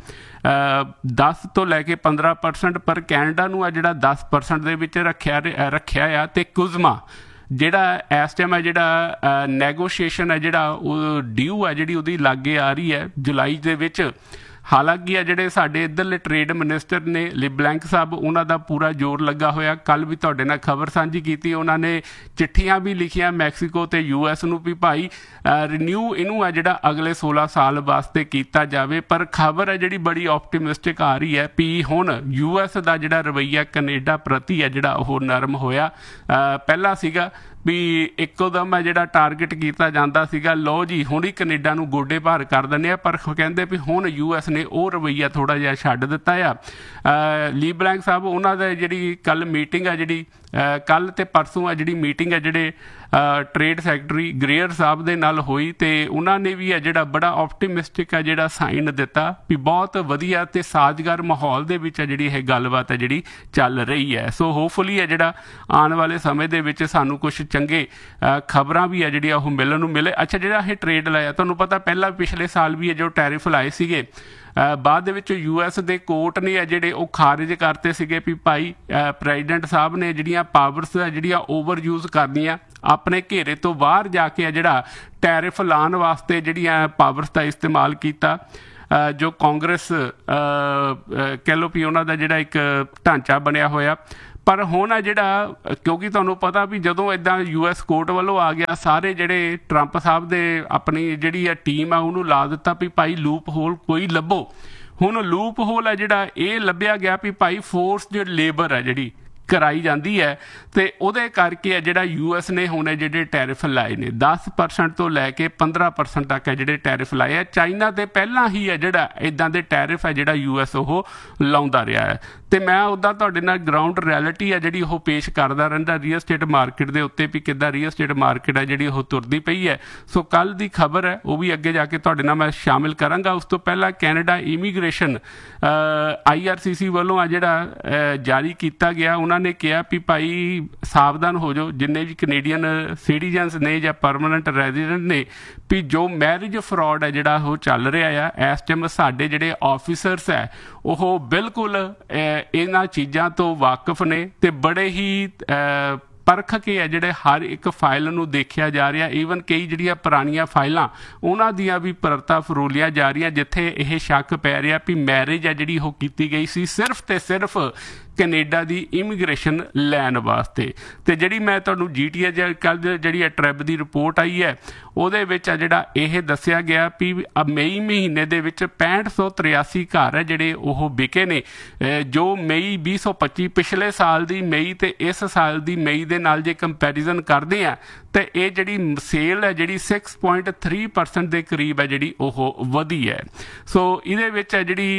S1: 10 ਤੋਂ ਲੈ ਕੇ 15%, ਪਰ ਕੈਨੇਡਾ ਨੂੰ ਆ ਜਿਹੜਾ 10% ਦੇ ਵਿੱਚ ਰੱਖਿਆ ਆ। ਤੇ ਕੁਜ਼ਮਾ ਜਿਹੜਾ ਇਸ ਟਾਈਮ ਹੈ ਜਿਹੜਾ ਨੈਗੋਸ਼ੀਏਸ਼ਨ ਹੈ ਜਿਹੜਾ ਉਹ ਡਿਊ ਹੈ ਜਿਹੜੀ ਉਹਦੀ ਲਾਗੇ ਆ ਰਹੀ ਹੈ ਜੁਲਾਈ ਦੇ ਵਿੱਚ। ਹਾਲਾਂਕਿ ਆ ਜਿਹੜੇ ਸਾਡੇ ਇੱਧਰਲੇ ਟ੍ਰੇਡ ਮਿਨਿਸਟਰ ਨੇ ਲਿਬਲੈਂਕ ਸਾਹਿਬ, ਉਹਨਾਂ ਦਾ ਪੂਰਾ ਜ਼ੋਰ ਲੱਗਾ ਹੋਇਆ। ਕੱਲ੍ਹ ਵੀ ਤੁਹਾਡੇ ਨਾਲ ਖਬਰ ਸਾਂਝੀ ਕੀਤੀ, ਉਹਨਾਂ ਨੇ ਚਿੱਠੀਆਂ ਵੀ ਲਿਖੀਆਂ ਮੈਕਸੀਕੋ ਤੇ US ਨੂੰ ਵੀ ਭਾਈ ਰੀਨਿਊ ਇਹਨੂੰ ਹੈ ਜਿਹੜਾ ਅਗਲੇ 16 ਸਾਲ ਵਾਸਤੇ ਕੀਤਾ ਜਾਵੇ। ਪਰ ਖਬਰ ਹੈ ਜਿਹੜੀ ਬੜੀ ਆਪਟੀਮਿਸਟਿਕ ਆ ਰਹੀ ਹੈ ਵੀ ਹੁਣ US ਦਾ ਜਿਹੜਾ ਰਵੱਈਆ ਕੈਨੇਡਾ ਪ੍ਰਤੀ ਹੈ ਜਿਹੜਾ ਉਹ ਨਰਮ ਹੋਇਆ। ਪਹਿਲਾਂ ਸੀਗਾ ਵੀ ਇੱਕੋ ਦਮ ਹੈ ਜਿਹੜਾ ਟਾਰਗੇਟ ਕੀਤਾ ਜਾਂਦਾ ਸੀਗਾ, ਲਓ ਜੀ ਹੁਣ ਹੀ ਕੈਨੇਡਾ ਨੂੰ ਗੋਡੇ ਭਾਰ ਕਰ ਦਿੰਦੇ ਆ, ਪਰ ਕਹਿੰਦੇ ਵੀ ਹੁਣ US ਨੇ ਉਹ ਰਵੱਈਆ ਥੋੜ੍ਹਾ ਜਿਹਾ ਛੱਡ ਦਿੱਤਾ ਆ। ਲਿਬਲੈਂਕ ਸਾਹਿਬ ਉਹਨਾਂ ਦਾ ਜਿਹੜੀ ਕੱਲ੍ਹ ਮੀਟਿੰਗ ਆ ਜਿਹੜੀ ਕੱਲ੍ਹ ਤੇ ਪਰਸੋਂ ਆ ਜਿਹੜੀ ਮੀਟਿੰਗ ਹੈ ਜਿਹੜੇ ਟ੍ਰੇਡ ਸੈਕਟਰੀ ਗ੍ਰੇਅਰ ਸਾਹਿਬ ਦੇ ਨਾਲ ਹੋਈ, ਤੇ ਉਹਨਾਂ ਨੇ ਵੀ ਹੈ ਜਿਹੜਾ ਬੜਾ ਆਪਟੀਮਿਸਟਿਕ ਹੈ ਜਿਹੜਾ ਸਾਈਨ ਦਿੱਤਾ ਵੀ ਬਹੁਤ ਵਧੀਆ ਤੇ ਸਾਜ਼ਗਾਰ ਮਾਹੌਲ ਦੇ ਵਿੱਚ ਹੈ ਜਿਹੜੀ ਇਹ ਗੱਲਬਾਤ ਹੈ ਜਿਹੜੀ ਚੱਲ ਰਹੀ ਹੈ। ਸੋ ਹੋਪਫੁਲੀ ਹੈ ਜਿਹੜਾ ਆਉਣ ਵਾਲੇ ਸਮੇਂ ਦੇ ਵਿੱਚ ਸਾਨੂੰ ਕੁਛ ਚੰਗੇ ਖਬਰਾਂ ਵੀ ਹੈ ਜਿਹੜੀਆਂ ਉਹ ਮਿਲਣ ਨੂੰ ਮਿਲੇ। ਅੱਛਾ, ਜਿਹੜਾ ਇਹ ਟ੍ਰੇਡ ਲਾਇਆ ਤੁਹਾਨੂੰ ਪਤਾ ਪਹਿਲਾਂ ਪਿਛਲੇ ਸਾਲ ਵੀ ਹੈ ਜੋ ਟੈਰਿਫ ਲਾਏ ਸੀਗੇ, ਬਾਅਦ ਦੇ ਵਿੱਚ US ਦੇ ਕੋਰਟ ਨੇ ਆ ਜਿਹੜੇ ਉਹ ਖਾਰਿਜ ਕਰਤੇ ਸੀਗੇ ਵੀ ਭਾਈ ਪ੍ਰੈਜ਼ੀਡੈਂਟ ਸਾਹਿਬ ਨੇ ਜਿਹੜੀਆਂ ਪਾਵਰਸ ਆ ਜਿਹੜੀਆਂ ਓਵਰ ਯੂਜ਼ ਕਰਨੀਆਂ, ਆਪਣੇ ਘੇਰੇ ਤੋਂ ਬਾਹਰ ਜਾ ਕੇ ਆ ਜਿਹੜਾ ਟੈਰਿਫ ਲਾਉਣ ਵਾਸਤੇ ਜਿਹੜੀਆਂ ਪਾਵਰਸ ਦਾ ਇਸਤੇਮਾਲ ਕੀਤਾ। ਜੋ ਕਾਂਗਰਸ ਕਹਿ ਲਓ ਵੀ ਉਹਨਾਂ ਦਾ ਜਿਹੜਾ ਇੱਕ ਢਾਂਚਾ ਬਣਿਆ ਹੋਇਆ। ਪਰ ਹੁਣ ਆ ਜਿਹੜਾ ਕਿਉਂਕਿ ਤੁਹਾਨੂੰ ਪਤਾ ਵੀ ਜਦੋਂ ਇੱਦਾਂ US ਕੋਰਟ ਵੱਲੋਂ ਆ ਗਿਆ, ਸਾਰੇ ਜਿਹੜੇ ਟਰੰਪ ਸਾਹਿਬ ਦੇ ਆਪਣੀ ਜਿਹੜੀ ਆ ਟੀਮ ਆ ਉਹਨੂੰ ਲਾ ਦਿੱਤਾ ਵੀ ਭਾਈ ਲੂਪ ਹੋਲ ਕੋਈ ਲੱਭੋ। ਹੁਣ ਲੂਪ ਹੋਲ ਹੈ ਜਿਹੜਾ ਇਹ ਲੱਭਿਆ ਗਿਆ ਵੀ ਭਾਈ ਫੋਰਸਡ ਲੇਬਰ ਹੈ ਜਿਹੜੀ ਕਰਾਈ ਜਾਂਦੀ ਹੈ, ਤੇ ਉਹਦੇ ਕਰਕੇ ਹੈ ਜਿਹੜਾ US ਨੇ ਹੁਣ ਜਿਹੜੇ ਟੈਰਿਫ ਲਾਏ ਨੇ 10% ਤੋਂ ਲੈ ਕੇ 15% ਤੱਕ ਹੈ ਜਿਹੜੇ ਟੈਰਿਫ ਲਾਏ ਆ। ਚਾਈਨਾ ਤੇ ਪਹਿਲਾਂ ਹੀ ਹੈ ਜਿਹੜਾ ਇੱਦਾਂ ਦੇ ਟੈਰਿਫ ਹੈ ਜਿਹੜਾ US ਉਹ ਲਾਉਂਦਾ ਰਿਹਾ ਹੈ। ਤੇ ਮੈਂ ਉੱਦਾਂ ਤੁਹਾਡੇ ਨਾਲ ਗਰਾਊਂਡ ਰਿਐਲਿਟੀ ਹੈ ਜਿਹੜੀ ਉਹ ਪੇਸ਼ ਕਰਦਾ ਰਹਿੰਦਾ ਰੀਅਲ ਸਟੇਟ ਮਾਰਕੀਟ ਦੇ ਉੱਤੇ ਵੀ ਕਿੱਦਾਂ ਰੀਅਲ ਸਟੇਟ ਮਾਰਕੀਟ ਹੈ ਜਿਹੜੀ ਉਹ ਤੁਰਦੀ ਪਈ ਹੈ। ਸੋ ਕੱਲ੍ਹ ਦੀ ਖਬਰ ਹੈ ਉਹ ਵੀ ਅੱਗੇ ਜਾ ਕੇ ਤੁਹਾਡੇ ਨਾਲ ਮੈਂ ਸ਼ਾਮਿਲ ਕਰਾਂਗਾ। ਉਸ ਤੋਂ ਪਹਿਲਾਂ ਕੈਨੇਡਾ ਇਮੀਗ੍ਰੇਸ਼ਨ IRCC ਵੱਲੋਂ ਆ ਜਿਹੜਾ ਜਾਰੀ ਕੀਤਾ ਗਿਆ, ਉਹਨਾਂ ਨੇ ਕਿਹਾ ਵੀ ਭਾਈ ਸਾਵਧਾਨ ਹੋ ਜਾਓ ਜਿੰਨੇ ਵੀ ਕੈਨੇਡੀਅਨ ਸਿਟੀਜ਼ਨਸ ਨੇ ਜਾਂ ਪਰਮਾਨੈਂਟ ਰੈਜ਼ੀਡੈਂਟ ਨੇ, ਵੀ ਜੋ ਮੈਰਿਜ ਫਰਾਡ ਹੈ ਜਿਹੜਾ ਉਹ ਚੱਲ ਰਿਹਾ ਆ ਇਸ ਟਾਈਮ ਸਾਡੇ ਜਿਹੜੇ ਆਫਿਸਰਸ ਹੈ ਉਹ ਬਿਲਕੁਲ ਇਹਨਾਂ ਚੀਜ਼ਾਂ ਤੋਂ ਵਾਕਿਫ ਨੇ ਤੇ ਬੜੇ ਹੀ ਪਰਖ ਕੇ ਹੈ ਜਿਹੜੇ ਹਰ ਇੱਕ ਫਾਈਲ ਨੂੰ ਦੇਖਿਆ ਜਾ ਰਿਹਾ। ਈਵਨ ਕਈ ਜਿਹੜੀਆਂ ਪੁਰਾਣੀਆਂ ਫਾਈਲਾਂ ਉਹਨਾਂ ਦੀਆਂ ਵੀ ਪਰਤਾਂ ਫਰੋਲੀਆਂ ਜਾ ਰਹੀਆਂ ਜਿੱਥੇ ਇਹ ਸ਼ੱਕ ਪੈ ਰਿਹਾ ਵੀ ਮੈਰਿਜ ਹੈ ਜਿਹੜੀ ਉਹ ਕੀਤੀ ਗਈ ਸੀ ਸਿਰਫ ਤੇ ਸਿਰਫ ਕੈਨੇਡਾ ਦੀ ਇਮੀਗ੍ਰੇਸ਼ਨ ਲੈਣ ਵਾਸਤੇ। ਤੇ ਜਿਹੜੀ ਮੈਂ ਤੁਹਾਨੂੰ GTI ਕੱਲ੍ਹ ਜਿਹੜੀ ਟ੍ਰਿਬ ਦੀ ਰਿਪੋਰਟ ਆਈ ਹੈ ਉਹਦੇ ਵਿੱਚ ਆ ਜਿਹੜਾ ਇਹ ਦੱਸਿਆ ਗਿਆ ਵੀ ਮਈ ਮਹੀਨੇ ਦੇ ਵਿੱਚ 6583 ਘਰ ਹੈ ਜਿਹੜੇ ਉਹ ਵਿਕੇ ਨੇ। ਜੋ ਮਈ 2025 ਪਿਛਲੇ ਸਾਲ ਦੀ ਮਈ ਤੇ ਇਸ ਸਾਲ ਦੀ ਮਈ ਦੇ ਨਾਲ ਜੇ ਕੰਪੈਰੀਜ਼ਨ ਕਰਦੇ ਆ ਤੇ ਇਹ ਜਿਹੜੀ ਸੇਲ ਹੈ ਜਿਹੜੀ 6.3% ਦੇ ਕਰੀਬ ਹੈ ਜਿਹੜੀ ਉਹ ਵਧੀ ਹੈ। ਸੋ ਇਹਦੇ ਵਿੱਚ ਹੈ ਜਿਹੜੀ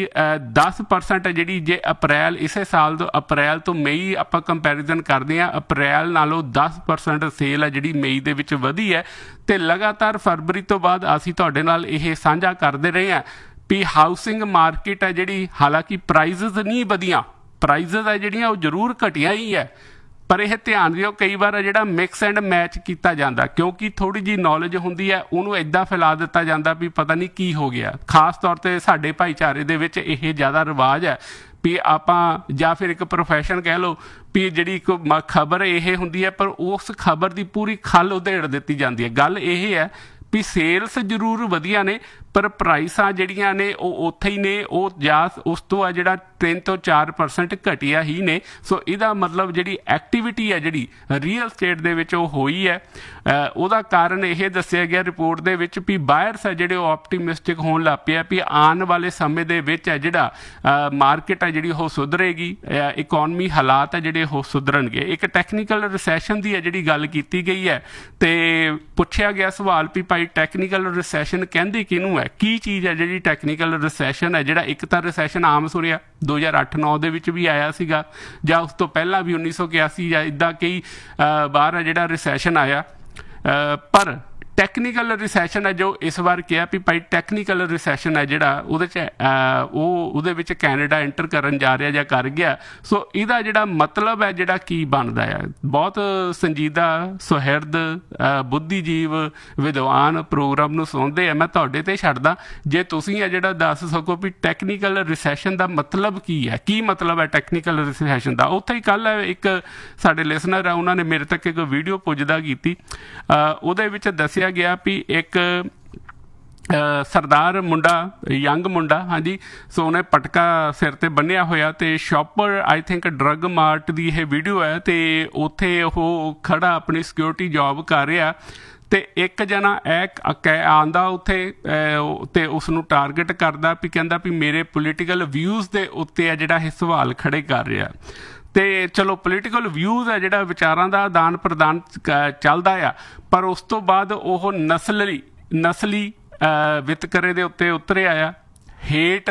S1: 10% ਹੈ ਜਿਹੜੀ ਜੇ ਅਪ੍ਰੈਲ ਇਸੇ ਸਾਲ ਤੋਂ ਅਪ੍ਰੈਲ ਤੋਂ ਮਈ ਆਪਾਂ ਕੰਪੈਰੀਜ਼ਨ ਕਰਦੇ ਹਾਂ, ਅਪ੍ਰੈਲ ਨਾਲੋਂ 10% ਸੇਲ ਹੈ ਜਿਹੜੀ ਮਈ ਦੇ ਵਿੱਚ ਵਧੀ ਹੈ। ਤੇ ਲਗਾਤਾਰ ਫਰਵਰੀ ਤੋਂ ਬਾਅਦ ਅਸੀਂ ਤੁਹਾਡੇ ਨਾਲ ਇਹ ਸਾਂਝਾ ਕਰਦੇ ਰਹੇ ਹਾਂ ਵੀ ਹਾਊਸਿੰਗ ਮਾਰਕੀਟ ਹੈ ਜਿਹੜੀ ਹਾਲਾਂਕਿ ਪ੍ਰਾਈਜ਼ਸ ਨਹੀਂ ਵਧੀਆਂ, ਪ੍ਰਾਈਜ਼ਸ ਹੈ ਜਿਹੜੀਆਂ ਉਹ ਜ਼ਰੂਰ ਘਟੀਆਂ ਹੀ ਹੈ, ਪਰ ਇਹ ਧਿਆਨ ਦਿਓ ਕਈ ਵਾਰ ਜਿਹੜਾ ਮਿਕਸ ਐਂਡ ਮੈਚ ਕੀਤਾ ਜਾਂਦਾ ਕਿਉਂਕਿ ਥੋੜ੍ਹੀ ਜਿਹੀ ਨੌਲੇਜ ਹੁੰਦੀ ਹੈ ਉਹਨੂੰ ਇੱਦਾਂ ਫੈਲਾ ਦਿੱਤਾ ਜਾਂਦਾ ਵੀ ਪਤਾ ਨਹੀਂ ਕੀ ਹੋ ਗਿਆ। ਖਾਸ ਤੌਰ 'ਤੇ ਸਾਡੇ ਭਾਈਚਾਰੇ ਦੇ ਵਿੱਚ ਇਹ ਜ਼ਿਆਦਾ ਰਿਵਾਜ ਹੈ ਵੀ ਆਪਾਂ ਜਾਂ ਫਿਰ ਇੱਕ ਪ੍ਰੋਫੈਸ਼ਨ ਕਹਿ ਲਓ ਵੀ ਜਿਹੜੀ ਇੱਕ ਖਬਰ ਇਹ ਹੁੰਦੀ ਹੈ ਪਰ ਉਸ ਖਬਰ ਦੀ ਪੂਰੀ ਖੱਲ ਉਧੇੜ ਦਿੱਤੀ ਜਾਂਦੀ ਹੈ। ਗੱਲ ਇਹ ਹੈ ਵੀ ਸੇਲਸ ਜ਼ਰੂਰ ਵਧੀਆ ਨੇ ਪਰ ਪ੍ਰਾਈਸਾਂ ਜਿਹੜੀਆਂ ਨੇ ਉਹ ਉੱਥੇ ਹੀ ਨੇ, ਉਹ ਜਾਂ ਉਸ ਤੋਂ ਆ ਜਿਹੜਾ 3 ਤੋਂ 4% ਘਟੀਆ ਹੀ ਨੇ। ਸੋ ਇਹਦਾ ਮਤਲਬ ਜਿਹੜੀ ਐਕਟੀਵਿਟੀ ਹੈ ਜਿਹੜੀ ਰੀਅਲ ਸਟੇਟ ਦੇ ਵਿੱਚ ਉਹ ਹੋਈ ਹੈ। ਉਹਦਾ ਕਾਰਨ ਇਹ ਦੱਸਿਆ ਗਿਆ ਰਿਪੋਰਟ ਦੇ ਵਿੱਚ ਵੀ ਬਾਇਰਸ ਹੈ ਜਿਹੜੇ ਉਹ ਆਪਟੀਮਿਸਟਿਕ ਹੋਣ ਲੱਗ ਪਏ ਵੀ ਆਉਣ ਵਾਲੇ ਸਮੇਂ ਦੇ ਵਿੱਚ ਹੈ ਜਿਹੜਾ ਮਾਰਕੀਟ ਹੈ ਜਿਹੜੀ ਉਹ ਸੁਧਰੇਗੀ, ਇਕੋਨਮੀ ਹਾਲਾਤ ਹੈ ਜਿਹੜੇ ਉਹ ਸੁਧਰਨਗੇ। ਇੱਕ ਟੈਕਨੀਕਲ ਰਿਸੈਸ਼ਨ ਦੀ ਹੈ ਜਿਹੜੀ ਗੱਲ ਕੀਤੀ ਗਈ ਹੈ ਤੇ ਪੁੱਛਿਆ ਗਿਆ ਸਵਾਲ ਵੀ ਭਾਈ ਟੈਕਨੀਕਲ ਰਿਸੈਸ਼ਨ ਕਹਿੰਦੇ ਕਿਹਨੂੰ ਹੈ, ਕੀ ਚੀਜ਼ ਹੈ ਜਿਹੜੀ ਟੈਕਨੀਕਲ ਰਿਸੈਸ਼ਨ ਹੈ। ਜਿਹੜਾ ਇੱਕ ਤਾਂ ਰਿਸੈਸ਼ਨ ਆਮ ਸੁਣਿਆ 2008-9 ਦੇ ਵਿੱਚ ਵੀ ਆਇਆ ਸੀਗਾ ਜਾਂ ਉਸ ਤੋਂ ਪਹਿਲਾਂ ਵੀ 1981 ਜਾਂ ਇੱਦਾਂ ਕਈ ਵਾਰ ਹੈ ਜਿਹੜਾ ਰਿਸੈਸ਼ਨ ਆਇਆ, ਪਰ ਟੈਕਨੀਕਲ ਰਿਸੈਸ਼ਨ ਹੈ ਜੋ ਇਸ ਵਾਰ ਕਿਹਾ ਵੀ ਭਾਈ ਟੈਕਨੀਕਲ ਰਿਸੈਸ਼ਨ ਹੈ ਜਿਹੜਾ ਉਹਦੇ ਵਿੱਚ ਕੈਨੇਡਾ ਐਂਟਰ ਕਰਨ ਜਾ ਰਿਹਾ ਜਾਂ ਕਰ ਗਿਆ। ਸੋ ਇਹਦਾ ਜਿਹੜਾ ਮਤਲਬ ਹੈ ਜਿਹੜਾ ਕੀ ਬਣਦਾ ਆ, ਬਹੁਤ ਸੰਜੀਦਾ ਸੁਹਿਰਦ ਬੁੱਧੀਜੀਵ ਵਿਦਵਾਨ ਪ੍ਰੋਗਰਾਮ ਨੂੰ ਸੁਣਦੇ ਆ। ਮੈਂ ਤੁਹਾਡੇ ਤੇ ਛੱਡਦਾ, ਜੇ ਤੁਸੀਂ ਆ ਜਿਹੜਾ ਦੱਸ ਸਕੋ ਵੀ ਟੈਕਨੀਕਲ ਰਿਸੈਸ਼ਨ ਦਾ ਮਤਲਬ ਕੀ ਹੈ, ਕੀ ਮਤਲਬ ਹੈ ਟੈਕਨੀਕਲ ਰਿਸੈਸ਼ਨ ਦਾ। ਉੱਥੇ ਹੀ ਕੱਲ੍ਹ ਇੱਕ ਸਾਡੇ ਲਿਸਨਰ ਆ, ਉਹਨਾਂ ਨੇ ਮੇਰੇ ਤੱਕ ਇੱਕ ਵੀਡੀਓ ਪੁੱਜਦਾ ਕੀਤੀ, ਉਹਦੇ ਵਿੱਚ ਦੱਸਿਆ ਗਿਆ ਵੀ ਇੱਕ ਸਰਦਾਰ ਮੁੰਡਾ, ਯੰਗ ਮੁੰਡਾ, ਹਾਂਜੀ, ਸੋ ਉਹਨੇ ਪਟਕਾ ਸਿਰ ਤੇ ਬੰਨਿਆ ਹੋਇਆ ਤੇ ਸ਼ੌਪਰ ਆਈ ਥਿੰਕ ਡਰੱਗ ਮਾਰਟ ਦੀ ਇਹ ਵੀਡੀਓ ਹੈ ਤੇ ਉੱਥੇ ਉਹ ਖੜਾ ਆਪਣੀ ਸਿਕਿਉਰਿਟੀ ਜੌਬ ਕਰ ਰਿਹਾ ਤੇ ਇੱਕ ਜਣਾ ਆਉਂਦਾ ਉੱਥੇ ਤੇ ਉਸ ਨੂੰ ਟਾਰਗੇਟ ਕਰਦਾ ਵੀ ਕਹਿੰਦਾ ਵੀ ਮੇਰੇ ਪੋਲੀਟੀਕਲ ਵਿਊਜ਼ ਦੇ ਉੱਤੇ ਆ ਜਿਹੜਾ ਇਹ ਸਵਾਲ ਖੜੇ ਕਰ ਰਿਹਾ। ਤੇ ਚਲੋ ਪੋਲੀਟੀਕਲ ਵਿਊਜ਼ ਹੈ ਜਿਹੜਾ ਵਿਚਾਰਾਂ ਦਾ ਆਦਾਨ ਪ੍ਰਦਾਨ ਚੱਲਦਾ ਆ, ਪਰ ਉਸ ਤੋਂ ਬਾਅਦ ਉਹ ਨਸਲੀ ਵਿਤਕਰੇ ਦੇ ਉੱਤੇ ਉਤਰਿਆ ਆ। ਹੇਟ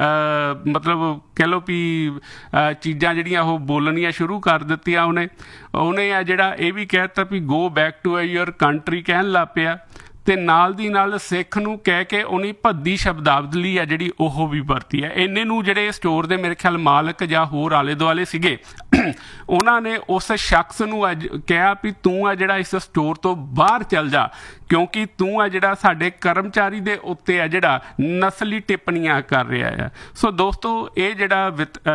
S1: ਮਤਲਬ ਕਹਿ ਲਓ ਵੀ ਚੀਜ਼ਾਂ ਜਿਹੜੀਆਂ ਉਹ ਬੋਲਣੀਆਂ ਸ਼ੁਰੂ ਕਰ ਦਿੱਤੀਆਂ ਉਹਨੇ ਆ ਜਿਹੜਾ ਇਹ ਵੀ ਕਹਿ ਦਿੱਤਾ ਵੀ go back to your country ਕਹਿਣ ਲੱਗ ਪਿਆ ਤੇ ਨਾਲ ਦੀ ਨਾਲ ਸਿੱਖ ਨੂੰ ਕਹਿ ਕੇ ਉਹਨੇ ਭੱਦੀ ਸ਼ਬਦਾਵਲੀ ਆ ਜਿਹੜੀ ਉਹ ਵੀ ਵਰਤੀ ਹੈ। ਇੰਨੇ ਨੂੰ ਜਿਹੜੇ ਸਟੋਰ ਦੇ ਮੇਰੇ ਖਿਆਲ ਮਾਲਕ ਜਾਂ ਹੋਰ ਆਲੇ ਦੁਆਲੇ ਸੀਗੇ ਉਹਨਾਂ ਨੇ ਉਸ ਸ਼ਖਸ ਨੂੰ ਕਿਹਾ ਵੀ ਤੂੰ ਆ ਜਿਹੜਾ ਇਸ ਸਟੋਰ ਤੋਂ ਬਾਹਰ ਚੱਲ ਜਾ, ਕਿਉਂਕਿ ਤੂੰ ਆ ਜਿਹੜਾ ਸਾਡੇ ਕਰਮਚਾਰੀ ਦੇ ਉੱਤੇ ਆ ਜਿਹੜਾ ਨਸਲੀ ਟਿੱਪਣੀਆਂ ਕਰ ਰਿਹਾ ਆ। ਸੋ ਦੋਸਤੋ ਇਹ ਜਿਹੜਾ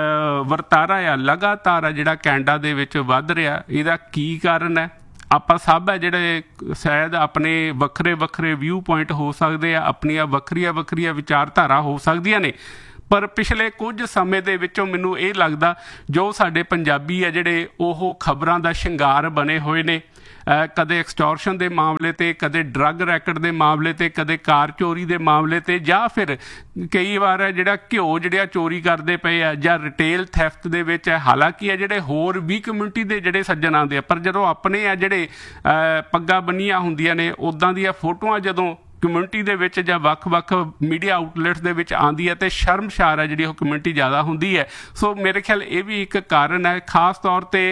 S1: ਵਰਤਾਰਾ ਆ ਲਗਾਤਾਰ ਆ ਜਿਹੜਾ ਕੈਨੇਡਾ ਦੇ ਵਿੱਚ ਵੱਧ ਰਿਹਾ, ਇਹਦਾ ਕੀ ਕਾਰਨ ਹੈ? ਆਪਾਂ ਸਭ ਹੈ ਜਿਹੜੇ ਸ਼ਾਇਦ ਆਪਣੇ ਵੱਖਰੇ ਵਿਊ ਪੁਆਇੰਟ ਹੋ ਸਕਦੇ ਆ, ਆਪਣੀਆਂ ਵੱਖਰੀਆਂ ਵਿਚਾਰਧਾਰਾ ਹੋ ਸਕਦੀਆਂ ਨੇ, ਪਰ ਪਿਛਲੇ ਕੁਝ ਸਮੇਂ ਦੇ ਵਿੱਚੋਂ ਮੈਨੂੰ ਇਹ ਲੱਗਦਾ ਜੋ ਸਾਡੇ ਪੰਜਾਬੀ ਆ ਜਿਹੜੇ ਉਹ ਖਬਰਾਂ ਦਾ ਸ਼ਿੰਗਾਰ ਬਣੇ ਹੋਏ ਨੇ, ਕਦੇ ਐਕਸਟੋਰਸ਼ਨ ਦੇ ਮਾਮਲੇ 'ਤੇ, ਕਦੇ ਡਰੱਗ ਰੈਕਟ ਦੇ ਮਾਮਲੇ 'ਤੇ, ਕਦੇ ਕਾਰ ਚੋਰੀ ਦੇ ਮਾਮਲੇ 'ਤੇ, ਜਾਂ ਫਿਰ ਕਈ ਵਾਰ ਜਿਹੜਾ ਘਿਓ ਜਿਹੜਾ ਚੋਰੀ ਕਰਦੇ ਪਏ ਆ ਜਾਂ ਰਿਟੇਲ ਥੈਫਟ ਦੇ ਵਿੱਚ ਹੈ। ਹਾਲਾਂਕਿ ਇਹ ਜਿਹੜੇ ਹੋਰ ਵੀ ਕਮਿਊਨਿਟੀ ਦੇ ਜਿਹੜੇ ਸੱਜਣ ਆਉਂਦੇ ਆ, ਪਰ ਜਦੋਂ ਆਪਣੇ ਆ ਜਿਹੜੇ ਪੱਗਾਂ ਬੰਨੀਆਂ ਹੁੰਦੀਆਂ ਨੇ ਉੱਦਾਂ ਦੀਆਂ ਫੋਟੋਆਂ ਜਦੋਂ ਕਮਿਊਨਿਟੀ ਦੇ ਵਿੱਚ ਜਾਂ ਵੱਖ ਮੀਡੀਆ ਆਊਟਲੈਟਸ ਦੇ ਵਿੱਚ ਆਉਂਦੀ ਹੈ ਤੇ ਸ਼ਰਮਸ਼ਾਰ ਹੈ ਜਿਹੜੀ ਉਹ ਕਮਿਊਨਿਟੀ ਜ਼ਿਆਦਾ ਹੁੰਦੀ ਹੈ। ਸੋ ਮੇਰੇ ਖਿਆਲ ਇਹ ਵੀ ਇੱਕ ਕਾਰਨ ਹੈ, ਖਾਸ ਤੌਰ 'ਤੇ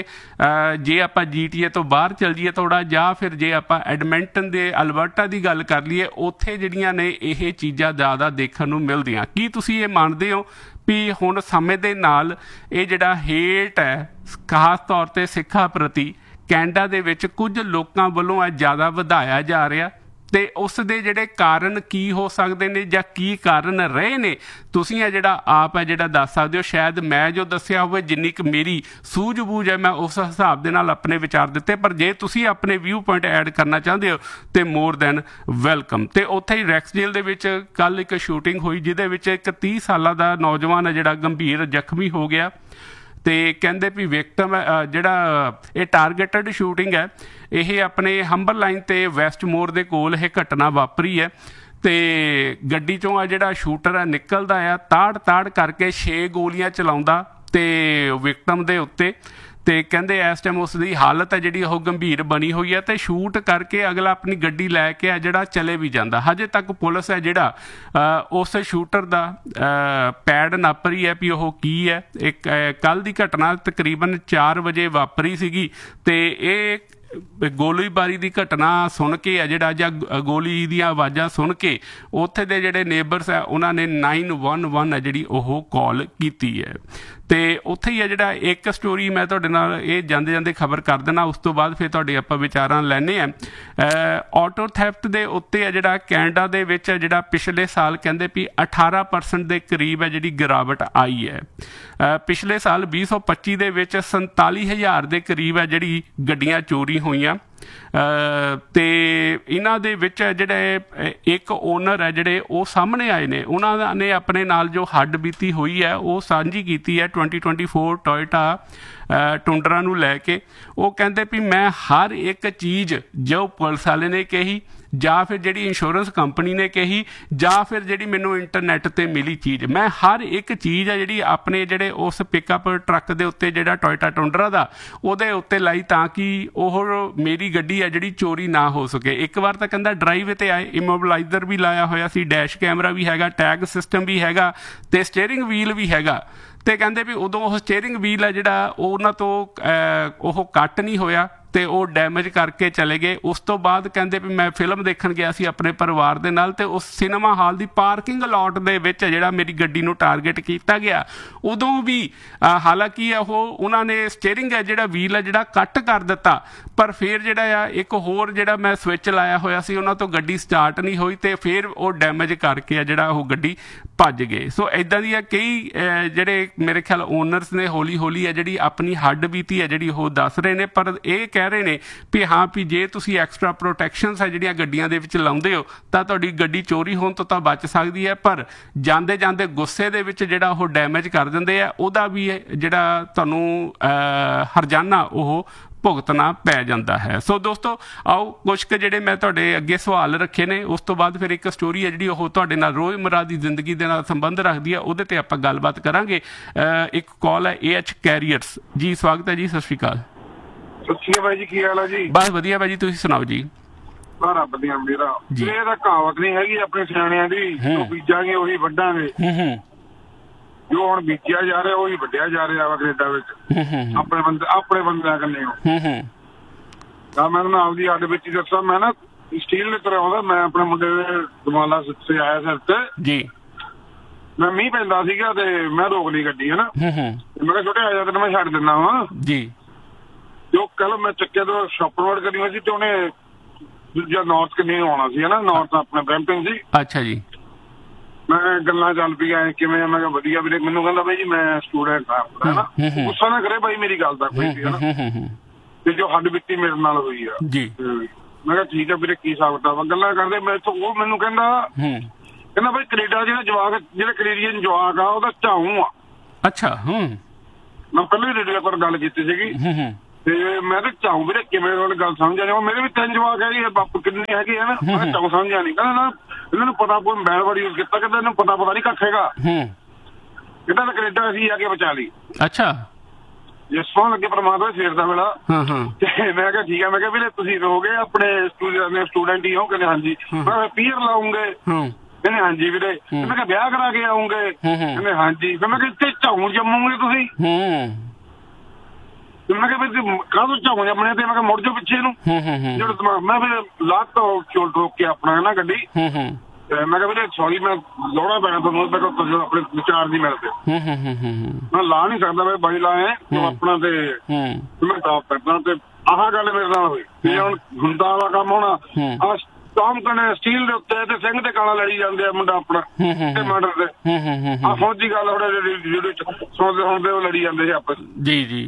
S1: ਜੇ ਆਪਾਂ GTA ਤੋਂ ਬਾਹਰ ਚੱਲ ਜਾਈਏ ਥੋੜ੍ਹਾ, ਜਾਂ ਫਿਰ ਜੇ ਆਪਾਂ ਐਡਮਿੰਟਨ ਦੇ ਅਲਬਰਟਾ ਦੀ ਗੱਲ ਕਰ ਲਈਏ, ਉੱਥੇ ਜਿਹੜੀਆਂ ਨੇ ਇਹ ਚੀਜ਼ਾਂ ਜ਼ਿਆਦਾ ਦੇਖਣ ਨੂੰ ਮਿਲਦੀਆਂ। ਕੀ ਤੁਸੀਂ ਇਹ ਮੰਨਦੇ ਹੋ ਵੀ ਹੁਣ ਸਮੇਂ ਦੇ ਨਾਲ ਇਹ ਜਿਹੜਾ ਹੇਟ ਹੈ ਖਾਸ ਤੌਰ 'ਤੇ ਸਿੱਖਾਂ ਪ੍ਰਤੀ ਕੈਨੇਡਾ ਦੇ ਵਿੱਚ ਕੁਝ ਲੋਕਾਂ ਵੱਲੋਂ ਜ਼ਿਆਦਾ ਵਧਾਇਆ ਜਾ ਰਿਹਾ, ਤੇ ਉਸ ਦੇ ਜਿਹੜੇ ਕਾਰਨ ਕੀ ਹੋ ਸਕਦੇ ਨੇ ਜਾਂ ਕੀ ਕਾਰਨ ਰਹੇ ਨੇ, ਤੁਸੀਂ ਇਹ ਜਿਹੜਾ ਆਪ ਹੈ ਜਿਹੜਾ ਦੱਸ ਸਕਦੇ ਹੋ। ਸ਼ਾਇਦ ਮੈਂ ਜੋ ਦੱਸਿਆ ਹੋਵੇ ਜਿੰਨੀ ਕੁ ਮੇਰੀ ਸੂਝ-ਬੂਝ ਹੈ ਮੈਂ ਉਸ ਹਿਸਾਬ ਦੇ ਨਾਲ ਆਪਣੇ ਵਿਚਾਰ ਦਿੱਤੇ, ਪਰ ਜੇ ਤੁਸੀਂ ਆਪਣੇ ਵਿਊ ਪੁਆਇੰਟ ਐਡ ਕਰਨਾ ਚਾਹੁੰਦੇ ਹੋ ਤੇ ਮੋਰ ਦੈਨ ਵੈਲਕਮ। ਤੇ ਉੱਥੇ ਹੀ ਰੈਕਸ ਜੇਲ੍ਹ ਦੇ ਵਿੱਚ ਕੱਲ੍ਹ ਇੱਕ ਸ਼ੂਟਿੰਗ ਹੋਈ ਜਿਹਦੇ ਵਿੱਚ ਇੱਕ 30 ਸਾਲਾਂ ਦਾ ਨੌਜਵਾਨ ਹੈ ਜਿਹੜਾ ਗੰਭੀਰ ਜ਼ਖਮੀ ਹੋ ਗਿਆ ਤੇ ਕਹਿੰਦੇ ਵੀ ਵਿਕਟਮ ਜਿਹੜਾ ਇਹ ਟਾਰਗੇਟਡ ਸ਼ੂਟਿੰਗ ਹੈ, ਇਹ ਆਪਣੇ ਹੰਬਰ ਲਾਈਨ ਤੇ ਵੈਸਟਮੋਰ ਦੇ ਕੋਲ ਇਹ ਘਟਨਾ ਵਾਪਰੀ ਹੈ ਤੇ ਗੱਡੀ ਚੋਂ ਆ ਜਿਹੜਾ ਸ਼ੂਟਰ ਹੈ ਨਿਕਲਦਾ ਆ, ਤਾੜ ਕਰਕੇ 6 ਗੋਲੀਆਂ ਚਲਾਉਂਦਾ ਤੇ ਵਿਕਟਮ ਦੇ ਉੱਤੇ, ਤੇ ਕਹਿੰਦੇ ਇਸ ਟਾਈਮ ਉਸ ਦੀ ਹਾਲਤ ਹੈ ਜਿਹੜੀ ਉਹ ਗੰਭੀਰ ਬਣੀ ਹੋਈ ਹੈ ਤੇ ਸ਼ੂਟ ਕਰਕੇ ਅਗਲਾ ਆਪਣੀ ਗੱਡੀ ਲੈ ਕੇ ਆ ਜਿਹੜਾ ਚਲੇ ਵੀ ਜਾਂਦਾ। ਹਜੇ ਤੱਕ ਪੁਲਿਸ ਹੈ ਜਿਹੜਾ ਉਸ ਸ਼ੂਟਰ ਦਾ ਪੈਡ ਨੱਪ ਰਹੀ ਹੈ ਵੀ ਉਹ ਕੀ ਹੈ। ਇੱਕ ਕੱਲ੍ਹ ਦੀ ਘਟਨਾ ਤਕਰੀਬਨ 4 ਵਜੇ ਵਾਪਰੀ ਸੀਗੀ ਤੇ ਇਹ ਗੋਲੀਬਾਰੀ ਦੀ ਘਟਨਾ ਸੁਣ ਕੇ ਆ ਜਿਹੜਾ ਜਾਂ ਗੋਲੀ ਦੀਆਂ ਆਵਾਜ਼ਾਂ ਸੁਣ ਕੇ ਉੱਥੇ ਦੇ ਜਿਹੜੇ ਨੇਬਰਸ ਆ ਉਹਨਾਂ ਨੇ 911 ਹੈ ਜਿਹੜੀ ਉਹ ਕਾਲ ਕੀਤੀ ਹੈ। ਤੇ ਉੱਥੇ ਹੀ ਆ ਜਿਹੜਾ ਇੱਕ ਸਟੋਰੀ ਮੈਂ ਤੁਹਾਡੇ ਨਾਲ ਇਹ ਜਾਂਦੇ ਖਬਰ ਕਰ ਦੇਣਾ, ਉਸ ਤੋਂ ਬਾਅਦ ਫਿਰ ਤੁਹਾਡੇ ਆਪਾਂ ਵਿਚਾਰਾਂ ਲੈਣੇ ਆ। ਆਟੋ ਥੈਫਟ ਦੇ ਉੱਤੇ ਆ ਜਿਹੜਾ ਕੈਨੇਡਾ ਦੇ ਵਿੱਚ ਜਿਹੜਾ ਪਿਛਲੇ ਸਾਲ ਕਹਿੰਦੇ ਵੀ 18% ਦੇ ਕਰੀਬ ਹੈ ਜਿਹੜੀ ਗਿਰਾਵਟ ਆਈ ਹੈ। ਪਿਛਲੇ ਸਾਲ 2025 ਦੇ ਵਿੱਚ 47,000 ਦੇ ਕਰੀਬ ਹੈ ਜਿਹੜੀ ਗੱਡੀਆਂ ਚੋਰੀ ਹੋਈਆਂ ਤੇ ਇਹਨਾਂ ਦੇ ਵਿੱਚ ਜਿਹੜੇ ਇੱਕ ਓਨਰ ਹੈ ਜਿਹੜੇ ਉਹ ਸਾਹਮਣੇ ਆਏ ਨੇ, ਉਹਨਾਂ ਨੇ ਆਪਣੇ ਨਾਲ ਜੋ ਹੱਡ ਬੀਤੀ ਹੋਈ ਹੈ ਉਹ ਸਾਂਝੀ ਕੀਤੀ ਹੈ 2024 ਟੋਇਟਾ ਟੁੰਡਰਾ ਨੂੰ ਲੈ ਕੇ। ਉਹ ਕਹਿੰਦੇ ਵੀ ਮੈਂ ਹਰ ਇੱਕ ਚੀਜ਼ ਜੋ ਪੁਲਿਸ ਵਾਲੇ ਨੇ ਕਹੀ ਜਾਂ ਫਿਰ ਜਿਹੜੀ ਇੰਸ਼ੋਰੈਂਸ ਕੰਪਨੀ ਨੇ ਕਹੀ ਜਾਂ ਫਿਰ ਜਿਹੜੀ ਮੈਨੂੰ ਇੰਟਰਨੈਟ 'ਤੇ ਮਿਲੀ ਚੀਜ਼, ਮੈਂ ਹਰ ਇੱਕ ਚੀਜ਼ ਆ ਜਿਹੜੀ ਆਪਣੇ ਜਿਹੜੇ ਉਸ ਪਿਕਅਪ ਟਰੱਕ ਦੇ ਉੱਤੇ ਜਿਹੜਾ ਟੋਇਟਾ ਟੁੰਡਰਾ ਦਾ ਉਹਦੇ ਉੱਤੇ ਲਾਈ ਤਾਂ ਕਿ ਉਹ ਮੇਰੀ ਗੱਡੀ ਆ ਜਿਹੜੀ ਚੋਰੀ ਨਾ ਹੋ ਸਕੇ। ਇੱਕ ਵਾਰ ਤਾਂ ਕਹਿੰਦਾ ਡਰਾਈਵੇ 'ਤੇ ਆਏ, ਇਮੋਬਲਾਈਜ਼ਰ ਵੀ ਲਾਇਆ ਹੋਇਆ ਸੀ, ਡੈਸ਼ ਕੈਮਰਾ ਵੀ ਹੈਗਾ, ਟੈਗ ਸਿਸਟਮ ਵੀ ਹੈਗਾ ਤੇ ਸਟੀਅਰਿੰਗ ਵੀਲ ਵੀ ਹੈਗਾ ਤੇ ਕਹਿੰਦੇ ਵੀ ਉਦੋਂ ਉਹ ਸਟੀਅਰਿੰਗ ਵੀਲ ਹੈ ਜਿਹੜਾ ਉਹਨਾਂ ਤੋਂ ਉਹ ਕੱਟ ਨਹੀਂ ਹੋਇਆ ਤੇ ਉਹ ਡੈਮੇਜ ਕਰਕੇ ਚਲੇ ਗਏ। ਉਸ ਤੋਂ ਬਾਅਦ ਕਹਿੰਦੇ ਵੀ ਮੈਂ ਫਿਲਮ ਦੇਖਣ ਗਿਆ ਸੀ ਆਪਣੇ ਪਰਿਵਾਰ ਦੇ ਨਾਲ ਤੇ ਉਸ ਸਿਨੇਮਾ ਹਾਲ ਦੀ ਪਾਰਕਿੰਗ ਲਾਟ ਦੇ ਵਿੱਚ ਜਿਹੜਾ ਮੇਰੀ ਗੱਡੀ ਨੂੰ ਟਾਰਗੇਟ ਕੀਤਾ ਗਿਆ, ਉਦੋਂ ਵੀ ਹਾਲਾਂਕਿ ਉਹਨਾਂ ਨੇ ਸਟੀਅਰਿੰਗ ਹੈ ਜਿਹੜਾ ਵੀਲ ਹੈ ਜਿਹੜਾ ਕੱਟ ਕਰ ਦਿੱਤਾ, ਪਰ ਫਿਰ ਜਿਹੜਾ ਆ ਇੱਕ ਹੋਰ ਜਿਹੜਾ ਮੈਂ ਸਵਿਚ ਲਾਇਆ ਹੋਇਆ ਸੀ ਉਹਨਾਂ ਤੋਂ ਗੱਡੀ ਸਟਾਰਟ ਨਹੀਂ ਹੋਈ ਤੇ ਫਿਰ ਉਹ ਡੈਮੇਜ ਕਰਕੇ ਆ ਜਿਹੜਾ ਉਹ ਗੱਡੀ ਭੱਜ ਗਏ। ਸੋ ਇੱਦਾਂ ਦੀਆਂ ਕਈ ਜਿਹੜੇ ਮੇਰੇ ਖਿਆਲ ਓਨਰਸ ਨੇ ਹੌਲੀ ਹੌਲੀ ਹੈ ਜਿਹੜੀ ਆਪਣੀ ਹੱਡ ਬੀਤੀ ਹੈ ਜਿਹੜੀ ਉਹ ਦੱਸ ਰਹੇ ਨੇ, ਪਰ ਇਹ ਕਹਿ ਰਹੇ ਨੇ ਵੀ ਹਾਂ ਵੀ ਜੇ ਤੁਸੀਂ ਐਕਸਟਰਾ ਪ੍ਰੋਟੈਕਸ਼ਨਸ ਹੈ ਜਿਹੜੀਆਂ ਗੱਡੀਆਂ ਦੇ ਵਿੱਚ ਲਾਉਂਦੇ ਹੋ ਤਾਂ ਤੁਹਾਡੀ ਗੱਡੀ ਚੋਰੀ ਹੋਣ ਤੋਂ ਤਾਂ ਬਚ ਸਕਦੀ ਹੈ, ਪਰ ਜਾਂਦੇ ਜਾਂਦੇ ਗੁੱਸੇ ਦੇ ਵਿੱਚ ਜਿਹੜਾ ਉਹ ਡੈਮੇਜ ਕਰ ਦਿੰਦੇ ਆ, ਉਹਦਾ ਵੀ ਜਿਹੜਾ ਤੁਹਾਨੂੰ ਹਰਜਾਨਾ ਉਹ ਭੁਗਤਣਾ ਪੈ ਜਾਂਦਾ ਹੈ। ਸੋ ਦੋਸਤੋ ਆਓ ਕੁਛ ਕੁ ਜਿਹੜੇ ਮੈਂ ਤੁਹਾਡੇ ਅੱਗੇ ਸਵਾਲ ਰੱਖੇ ਨੇ, ਉਸ ਤੋਂ ਬਾਅਦ ਫਿਰ ਇੱਕ ਸਟੋਰੀ ਹੈ ਜਿਹੜੀ ਉਹ ਤੁਹਾਡੇ ਨਾਲ ਰੋਜ਼ਮर्रा ਦੀ ਜ਼ਿੰਦਗੀ ਦੇ ਨਾਲ ਸੰਬੰਧ ਰੱਖਦੀ ਹੈ, ਉਹਦੇ ਤੇ ਆਪਾਂ ਗੱਲਬਾਤ ਕਰਾਂਗੇ। ਇੱਕ ਕਾਲ ਹੈ AH ਕੈਰੀਅਰਸ ਜੀ, ਸਵਾਗਤ ਹੈ ਜੀ, ਸਤਿ ਸ਼੍ਰੀ ਅਕਾਲ।
S2: ਸਤਿ ਸ਼੍ਰੀ ਅਕਾਲ ਜੀ, ਕੀ ਹਾਲ ਹੈ ਜੀ?
S1: ਬਸ ਵਧੀਆ ਭਾਈ ਜੀ, ਤੁਸੀਂ ਸੁਣਾਓ ਜੀ।
S2: ਰੱਬ ਦੀਆਂ ਮੇਰਾ ਇਹ ਤਾਂ ਕਹਾਵਤ ਨਹੀਂ ਹੈਗੀ ਆਪਣੇ ਸਿਆਣਿਆਂ ਦੀ, ਜੋ ਬੀਜਾਂਗੇ ਉਹੀ ਵੱਢਾਂਗੇ। ਜੋ ਹੁਣ ਬੀਜਿਆ ਜਾ ਰਿਹਾ ਉਹੀ ਵੱਢਿਆ ਜਾ ਰਿਹਾ ਵਾ ਕੈਨੇਡਾ ਵਿੱਚ ਆਪਣੇ ਬੰਦਿਆਂ ਕੰਨੇ। ਤਾਂ ਮੈਂ ਤੁਹਾਨੂੰ ਆਪਦੀ ਹੱਡ ਵਿੱਚ ਹੀ ਦੱਸਾਂ, ਮੈਂ ਨਾ ਸਟੀਲ ਦੇ ਤਰ੍ਹਾਂ ਆਉਂਦਾ, ਮੈਂ ਆਪਣੇ ਮੁੰਡੇ ਦੇ ਦਮਾਲਾ ਸਜਾਇਆ ਸਿਰ ਤੇ ਜੀ, ਮੈਂ ਮੀਂਹ ਪੈਂਦਾ ਸੀਗਾ ਤੇ ਮੈਂ ਰੋਕ ਲਈ ਗੱਡੀ ਹਨਾ, ਮੈਂ ਕਿਹਾ ਛੋਟੇ ਆ ਜਾ ਤੈਨੂੰ ਮੈਂ ਛੱਡ ਦਿੰਦਾ ਵਾ ਜੀ। ਜੋ ਕੱਲ ਮੈਂ ਚੱਕੇ ਤੋਂ ਸ਼ਾਪਰਵਰਡ ਕਰੀ ਹੋਈ ਸੀ ਤੇ ਉਹਨੇ ਦੂਜਾ ਨਾਰਥ ਕਿੰਨੇ ਆਉਣਾ ਸੀ ਹਨਾ, ਨਾਰਥ ਆਪਣੇ ਬ੍ਰੈਂਪਟਨ ਸੀ। ਅੱਛਾ ਜੀ। ਮੈਂ ਗੱਲਾਂ ਚੱਲ ਪਈਆਂ ਕਿਵੇਂ, ਮੈਂ ਕਿਹਾ ਵਧੀਆ ਵੀਰੇ। ਮੈਨੂੰ ਕਹਿੰਦਾ ਬਾਈ ਜੀ ਮੈਂ ਸਟੂਡੈਂਟ ਹਾਂ ਹਨਾ, ਗੁੱਸਾ ਨਾ ਕਰੇ ਬਾਈ ਮੇਰੀ ਗੱਲ ਦਾ ਕੋਈ ਵੀ ਹਨਾ, ਤੇ ਜੋ ਹੱਡ ਬੀਤੀ ਮੇਰੇ ਨਾਲ ਹੋਈ ਆ ਜੀ। ਮੈਂ ਕਿਹਾ ਠੀਕ ਆ ਵੀਰੇ, ਕੀ ਹਿਸਾਬ ਕਿਤਾਬ? ਗੱਲਾਂ ਕਰਦੇ ਉਹ ਮੈਨੂੰ ਕਹਿੰਦਾ ਬਾਈ ਕੈਨੇਡਾ ਜਿਹੜਾ ਜਵਾਕ ਜਿਹੜਾ ਕੈਨੇਡੀਅਨ ਜਵਾਕ ਆ ਉਹਦਾ ਝਾਊ ਆ। ਅੱਛਾ। ਮੈਂ ਪਹਿਲਾਂ ਹੀ ਰੇਡੀਓ ਪਰ ਗੱਲ ਕੀਤੀ ਸੀਗੀ ਤੇ ਮੈਂ ਤਾਂ ਝਾਊ ਵੀਰੇ ਕਿਵੇਂ ਗੱਲ ਸਮਝਿਆ ਨਹੀਂ। ਮੇਰੇ ਵੀ 3 ਜਵਾਕ ਹੈਗੇ, ਬਾਪੂ ਕਿੰਨੇ ਹੈਗੇ ਆ ਨਾ, ਮੈਂ ਝਾਊ ਸਮਝਿਆ ਨਹੀਂ। ਕਹਿੰਦਾ ਨਾ ਇਹਨਾਂ ਨੂੰ ਪਤਾ ਕੋਈ ਮੈਲ ਵਾਲੀ ਯੂਜ਼ ਕੀਤਾ, ਕਹਿੰਦਾ ਇਹਨੂੰ ਪਤਾ ਨਹੀਂ ਕੱਖ ਹੈਗਾ, ਕਹਿੰਦਾ ਤਾਂ ਕੈਨੇਡਾ ਅਸੀਂ ਆ ਕੇ ਬਚਾ ਲਈ। ਅੱਛਾ। ਜਿਸ ਸੋਹਣ ਲੱਗੇ ਪਰਮਾਤਮਾ ਸਵੇਰ ਦਾ ਵੇਲਾ। ਤੇ ਮੈਂ ਕਿਹਾ ਠੀਕ ਆ, ਮੈਂ ਕਿਹਾ ਵੀਰੇ ਤੁਸੀਂ ਰਹੋਗੇ ਆਪਣੇ ਸਟੂਡੈਂਟ ਹੀ ਹੋ? ਕਹਿੰਦੇ ਹਾਂਜੀ। ਮੈਂ ਪੀਅਰ ਲਾਉਂਗੇ? ਕਹਿੰਦੇ ਹਾਂਜੀ ਵੀਰੇ। ਮੈਂ ਕਿਹਾ ਵਿਆਹ ਕਰਾ ਕੇ ਆਉਂਗੇ? ਕਹਿੰਦੇ ਹਾਂਜੀ। ਫਿਰ ਮੈਂ ਕਿਹਾ ਇੱਥੇ ਝਾਊ ਜੰਮੋਗੇ ਤੁਸੀਂ? ਮੈਂ ਕਿਹਾ ਵੀ ਕਾਹਦੋਂ ਝਾਊ ਜੰਮਣੇ ਤੇ? ਮੈਂ ਕਿਹਾ ਮੁੜ ਜਾਓ ਪਿੱਛੇ ਨੂੰ। ਜਿਹੜਾ ਮੈਂ ਫਿਰ ਲੱਤ ਰੋਕ ਕੇ ਆਪਣਾ ਨਾ ਗੱਡੀ, ਮੈਂ ਕਿਹਾ ਵੀਰੇ ਸੌਰੀ ਮੈਂ ਲਾਉਣਾ ਪੈਣਾ ਤੁਹਾਨੂੰ, ਮੈਂ ਕਿਹਾ ਆਪਣੇ ਵਿਚਾਰ ਦੀ ਮਿਲਦੇ ਮੈਂ ਲਾ ਨਹੀਂ ਸਕਦਾ, ਮੈਂ ਬਾਈ ਲਾਏ ਆਪਣਾ ਤੇ ਮੈਂ ਟਾਪ ਕਰਦਾ। ਤੇ ਆਹ ਗੱਲ ਮੇਰੇ ਨਾਲ ਹੋਈ ਤੇ ਹੁਣ ਹੁੰਦਾ ਵਾਲਾ ਕੰਮ ਹੋਣਾ ਆ ਕੰਮ ਕਰਨੇ ਸਟੀਲ ਦੇ ਉੱਤੇ ਤੇ ਸਿੰਘ ਤੇ ਕਾਲਾ ਲੜੀ ਜਾਂਦੇ ਆ ਮੁੰਡਾ ਆਪਣਾ ਤੇ ਮਰਡਰ ਤੇ ਆਹ ਫੌਜੀ ਗੱਲ ਜਿਹੜੇ ਸੁਣਦੇ ਹੁੰਦੇ ਉਹ ਲੜੀ ਜਾਂਦੇ ਸੀ ਆਪਸ ਜੀ ਜੀ।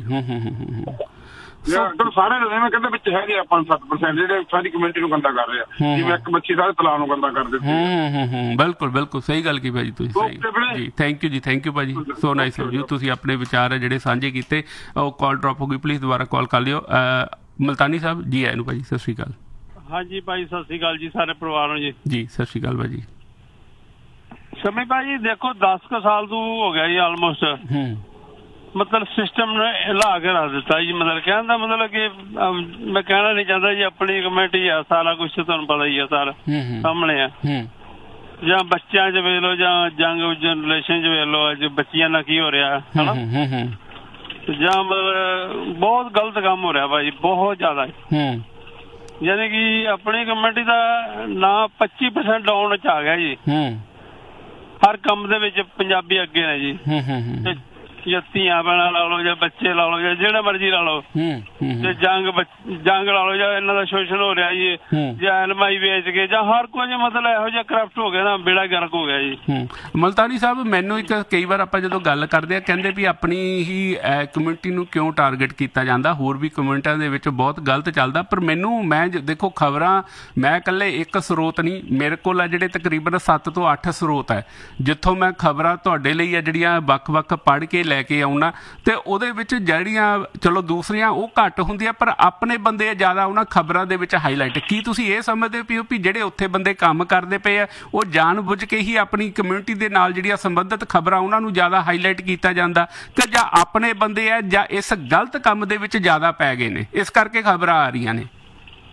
S2: ਸਾਰੇ ਮੈਂ ਕਹਿੰਦਾ ਵਿੱਚ ਹੈਗੇ ਆ 5-7% ਜਿਹੜੇ ਸਾਰੀ ਕਮਿਊਨਿਟੀ ਨੂੰ ਗੰਦਾ ਕਰ ਰਹੇ ਆ, ਜਿਵੇਂ ਇੱਕ ਬੱਚੀ ਸਾਰੇ ਤਲਾਅ ਨੂੰ ਗੰਦਾ ਕਰ ਦਿੱਤੇ। ਬਿਲਕੁਲ ਬਿਲਕੁਲ ਸਹੀ ਗੱਲ ਕੀ ਭਾਜੀ ਤੁਸੀਂ ਜੀ। ਥੈਂਕ ਯੂ ਭਾਜੀ, ਸੋ ਨਾਈਸ ਆਫ ਯੂ। ਤੁਸੀਂ ਆਪਣੇ ਵਿਚਾਰ ਜਿਹੜੇ ਸਾਂਝੇ ਕੀਤੇ। ਉਹ ਕਾਲ ਡ੍ਰੌਪ ਹੋ ਗਈ, ਪਲੀਜ਼ ਦੁਬਾਰਾ ਕਾਲ ਕਰ ਲਿਓ। ਮਲਤਾਨੀ ਸਾਹਿਬ ਜੀ ਆਏ ਨੂੰ ਭਾਜੀ, ਸਤਿ ਸ਼੍ਰੀ ਅਕਾਲ।
S3: ਹਾਂਜੀ ਭਾਈ ਸਤਿ ਸ਼੍ਰੀ ਅਕਾਲ ਜੀ, ਸਾਰੇ ਪਰਿਵਾਰ ਨੂੰ ਜੀ।
S1: ਜੀ ਸਤਿ ਸ਼੍ਰੀ ਅਕਾਲ ਭਾਜੀ।
S3: ਸ਼ਮੀ ਭਾਜੀ ਦੇਖੋ 10 ਕੁ ਸਾਲ ਤੋਂ ਹੋ ਗਿਆ ਜੀ ਆਲਮੋਸਟ, ਮਤਲਬ ਸਿਸਟਮ ਨੇ ਹਿਲਾ ਕੇ ਰੱਖ ਦਿੱਤਾ ਜੀ। ਮਤਲਬ ਕਹਿਣ ਦਾ ਮਤਲਬ ਕਿ ਮੈਂ ਕਹਿਣਾ ਨਹੀਂ ਚਾਹੁੰਦਾ ਜੀ, ਆਪਣੀ ਕਮੇਟੀ ਆ, ਸਾਰਾ ਕੁਛ ਤੁਹਾਨੂੰ ਪਤਾ ਹੀ ਆ, ਸਾਰਾ ਸਾਹਮਣੇ ਆ। ਜਾਂ ਬੱਚਿਆਂ 'ਚ ਵੇਖ ਲਓ ਜਾਂ ਜੰਗ ਜਨਰੇਸ਼ਨ 'ਚ ਵੇਖ ਲਓ ਅੱਜ ਬੱਚੀਆਂ ਨਾਲ ਕੀ ਹੋ ਰਿਹਾ ਹਨਾ, ਜਾਂ ਮਤਲਬ ਬਹੁਤ ਗਲਤ ਕੰਮ ਹੋ ਰਿਹਾ ਭਾਜੀ, ਬਹੁਤ ਜ਼ਿਆਦਾ। ਯਾਨੀ ਕਿ ਆਪਣੀ ਕਮੇਟੀ ਦਾ ਨਾ 25% ਡਾਊਨ 'ਚ ਆ ਗਿਆ ਜੀ। ਹਰ ਕੰਮ ਦੇ ਵਿੱਚ ਪੰਜਾਬੀ ਅੱਗੇ ਨੇ ਜੀ, ਜਾਂ ਧੀਆਂ ਭੈਣਾਂ ਲਾ ਲਓ ਜਾਂ ਬੱਚੇ ਲਾ ਲਓ ਜਾਂ ਜਿਹੜਾ ਮਰਜ਼ੀ ਲਾ ਲਓ, ਤੇ ਜੰਗ ਲਾ ਲਓ ਜਾਂ ਇਹਨਾਂ ਦਾ ਸ਼ੋਸ਼ਣ ਹੋ ਰਿਹਾ ਜੀ, ਜਾਂ ਐਲਮਾਈ ਵੇਚ ਕੇ ਜਾਂ ਹਰ ਕੁਝ ਮਤਲਬ ਇਹੋ ਜਿਹਾ ਕਰਪਟ ਹੋ ਗਿਆ ਨਾ, ਬੇੜਾ ਗਰਕ ਹੋ ਗਿਆ ਜੀ।
S1: ਮਲਤਾਨੀ ਸਾਹਿਬ ਮੈਨੂੰ ਇੱਕ ਕਈ ਵਾਰ ਆਪਾਂ ਜਦੋਂ ਗੱਲ ਕਰਦੇ ਆ ਕਹਿੰਦੇ ਵੀ ਆਪਣੀ ਹੀ ਕਮਿਊਨਿਟੀ ਨੂੰ ਕਿਉਂ ਟਾਰਗੇਟ ਕੀਤਾ ਜਾਂਦਾ, ਹੋਰ ਵੀ ਕਮਿਊਨਿਟੀਆਂ ਦੇ ਵਿੱਚ ਬਹੁਤ ਗਲਤ ਚੱਲਦਾ। ਪਰ ਮੈਂ ਦੇਖੋ ਖਬਰਾਂ ਮੈਂ ਇਕੱਲੇ ਇੱਕ ਸਰੋਤ ਨਹੀਂ, ਮੇਰੇ ਕੋਲ ਆ ਜਿਹੜੇ ਤਕਰੀਬਨ 7 ਤੋਂ 8 ਸਰੋਤ ਹੈ ਜਿੱਥੋਂ ਮੈਂ ਖਬਰਾਂ ਤੁਹਾਡੇ ਲਈ ਆ ਜਿਹੜੀਆਂ ਵੱਖ-ਵੱਖ ਪੜ੍ਹ ਕੇ ਲੈ ਕੇ ਆਉਣਾ, ਤੇ ਉਹਦੇ ਵਿੱਚ ਜਿਹੜੀਆਂ ਚਲੋ ਦੂਸਰੀਆਂ ਉਹ ਘੱਟ ਹੁੰਦੀਆਂ ਪਰ ਆਪਣੇ ਬੰਦੇ ਜ਼ਿਆਦਾ ਉਹਨਾਂ ਖਬਰਾਂ ਦੇ ਵਿੱਚ ਹਾਈਲਾਈਟ। ਕੀ ਤੁਸੀਂ ਇਹ ਸਮਝਦੇ ਹੋ ਵੀ ਜਿਹੜੇ ਉੱਥੇ ਬੰਦੇ ਕੰਮ ਕਰਦੇ ਪਏ ਆ ਉਹ ਜਾਣ ਬੁੱਝ ਕੇ ਹੀ ਆਪਣੀ ਕਮਿਊਨਿਟੀ ਦੇ ਨਾਲ ਜਿਹੜੀਆਂ ਸੰਬੰਧਿਤ ਖਬਰਾਂ ਉਹਨਾਂ ਨੂੰ ਜ਼ਿਆਦਾ ਹਾਈਲਾਈਟ ਕੀਤਾ ਜਾਂਦਾ, ਕਿ ਜਾਂ ਆਪਣੇ ਬੰਦੇ ਆ ਜਾਂ ਇਸ ਗਲਤ ਕੰਮ ਦੇ ਵਿੱਚ ਜ਼ਿਆਦਾ ਪੈ ਗਏ ਨੇ ਇਸ ਕਰਕੇ ਖਬਰਾਂ ਆ ਰਹੀਆਂ ਨੇ?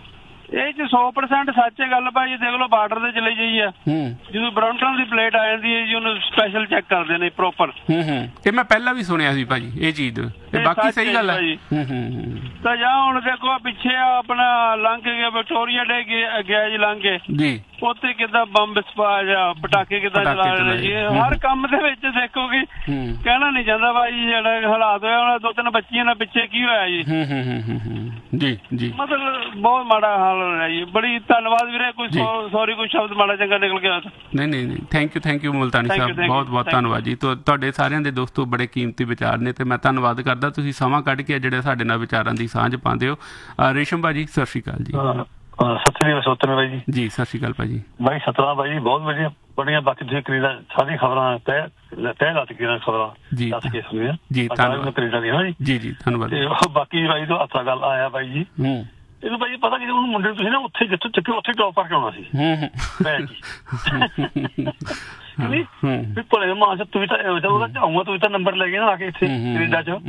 S3: ਇਹ 'ਚ 100% ਸੱਚ ਹੈ ਗੱਲ ਭਾਜੀ। ਦੇਖ ਲਓ ਬਾਰਡਰ ਤੇ ਚਲੇ ਜਾਈਏ, ਜਦੋਂ ਬਰੌਂਟਨ ਦੀ ਪਲੇਟ ਆ ਜਾਂਦੀ ਹੈ ਜੀ ਉਹਨੂੰ ਸਪੈਸ਼ਲ ਚੈੱਕ ਕਰਦੇ ਨੇ ਪ੍ਰੋਪਰ।
S1: ਇਹ ਮੈਂ ਪਹਿਲਾਂ ਵੀ ਸੁਣਿਆ ਸੀ ਭਾਜੀ ਇਹ ਚੀਜ਼, ਬਾਕੀ ਸਹੀ ਗੱਲ ਹੈ।
S3: ਤਾਂ ਜਾਂ ਹੁਣ ਦੇਖੋ ਪਿੱਛੇ ਆਪਣਾ ਲੰਘ ਗਿਆ ਵਿਕਟੋਰੀਆ ਡੇ ਗਿਆ ਜੀ, ਲੰਘ ਕੇ ਜੀ ਉੱਥੇ ਕਿੱਦਾਂ ਬੰਬ ਪਟਾਕੇ ਕਿੱਦਾਂ ਚਲਾ ਰਹੇ ਜੀ। ਹਰ ਕੰਮ ਦੇ ਵਿੱਚ ਦੇਖੋ ਕਿ ਕਹਿਣਾ ਨਹੀਂ ਚਾਹੁੰਦਾ ਭਾਜੀ ਜਿਹੜਾ ਹਾਲਾਤ ਹੋਇਆ ਉਹਨਾਂ 2-3 ਬੱਚੀਆਂ ਨਾਲ ਪਿੱਛੇ ਕੀ ਹੋਇਆ ਜੀ।
S1: ਜੀ ਜੀ
S3: ਮਤਲਬ ਬਹੁਤ ਮਾੜਾ ਹਾਲ ਹੋਇਆ ਜੀ। ਬੜੀ ਧੰਨਵਾਦ ਵੀਰੇ, ਕੋਈ ਸੌਰੀ ਕੋਈ ਸ਼ਬਦ ਮਾੜਾ ਚੰਗਾ ਨਿਕਲ ਗਿਆ।
S1: ਨਹੀਂ ਥੈਂਕ ਯੂ ਮੁਲਤਾਨੀ ਸਾਹਿਬ, ਬਹੁਤ ਧੰਨਵਾਦ ਜੀ। ਤੁਹਾਡੇ ਸਾਰਿਆਂ ਦੇ ਦੋਸਤੋ ਬੜੇ ਕੀਮਤੀ ਵਿਚਾਰ ਨੇ ਤੇ ਮੈਂ ਧੰਨਵਾਦ ਕਰਦਾ ਤੁਸੀਂ ਸਮਾਂ ਕੱਢ ਕੇ ਜਿਹੜੇ ਸਾਡੇ ਨਾਲ ਵਿਚਾਰਾਂ ਦੀ ਸਾਂਝ ਪਾਉਂਦੇ ਹੋ। ਰੇਸ਼ਮ ਭਾਜੀ ਸਤਿ ਸ਼੍ਰੀ ਅਕਾਲ ਜੀ।
S4: ਸਤਿ ਸ੍ਰੀ ਅਕਾਲ ਬਾਈ
S1: ਜੀ। ਸਤਿ ਸ਼੍ਰੀ ਅਕਾਲ ਭਾਜੀ।
S4: ਬਾਈ ਸਤਨਾਮ ਬਾਈ ਜੀ, ਬਹੁਤ ਵਧੀਆ ਬਣੀਆਂ। ਬਾਕੀ ਤੁਸੀਂ ਕੈਨੇਡਾ ਸਾਰੀਆਂ ਖਬਰਾਂ ਤਹਿ ਲਾ ਚੁੱਕੀਆਂ ਖਬਰਾਂ ਦੱਸ ਕੇ ਸੁਣੀਆਂ ਜੀ, ਧੰਨਵਾਦ ਕੈਨੇਡਾ ਦੀਆਂ ਜੀ ਧੰਨਵਾਦ। ਬਾਕੀ ਬਾਈ ਤੋਂ ਹੱਥਾ ਗੱਲ ਆਇਆ ਬਾਈ ਜੀ, ਇਹਨੂੰ ਭਾਈ ਪਤਾ ਕਿ ਉਹਨੂੰ ਮੁੰਡੇ ਨੂੰ ਤੁਸੀਂ ਨਾ ਉੱਥੇ ਜਿੱਥੋਂ ਚੱਕੇ ਉੱਥੇ ਟੌਪ ਕਰਕੇ ਆਉਣਾ ਸੀ ਵੀ ਭਲੇ ਮਾਂ ਤੂੰ ਤਾਂ ਉਹਦਾ ਆਊਂਗਾ, ਤੂੰ ਤਾਂ ਨੰਬਰ ਲੈ ਕੇ ਨਾ ਆ ਕੇ ਇੱਥੇ ਕੈਨੇਡਾ ਚ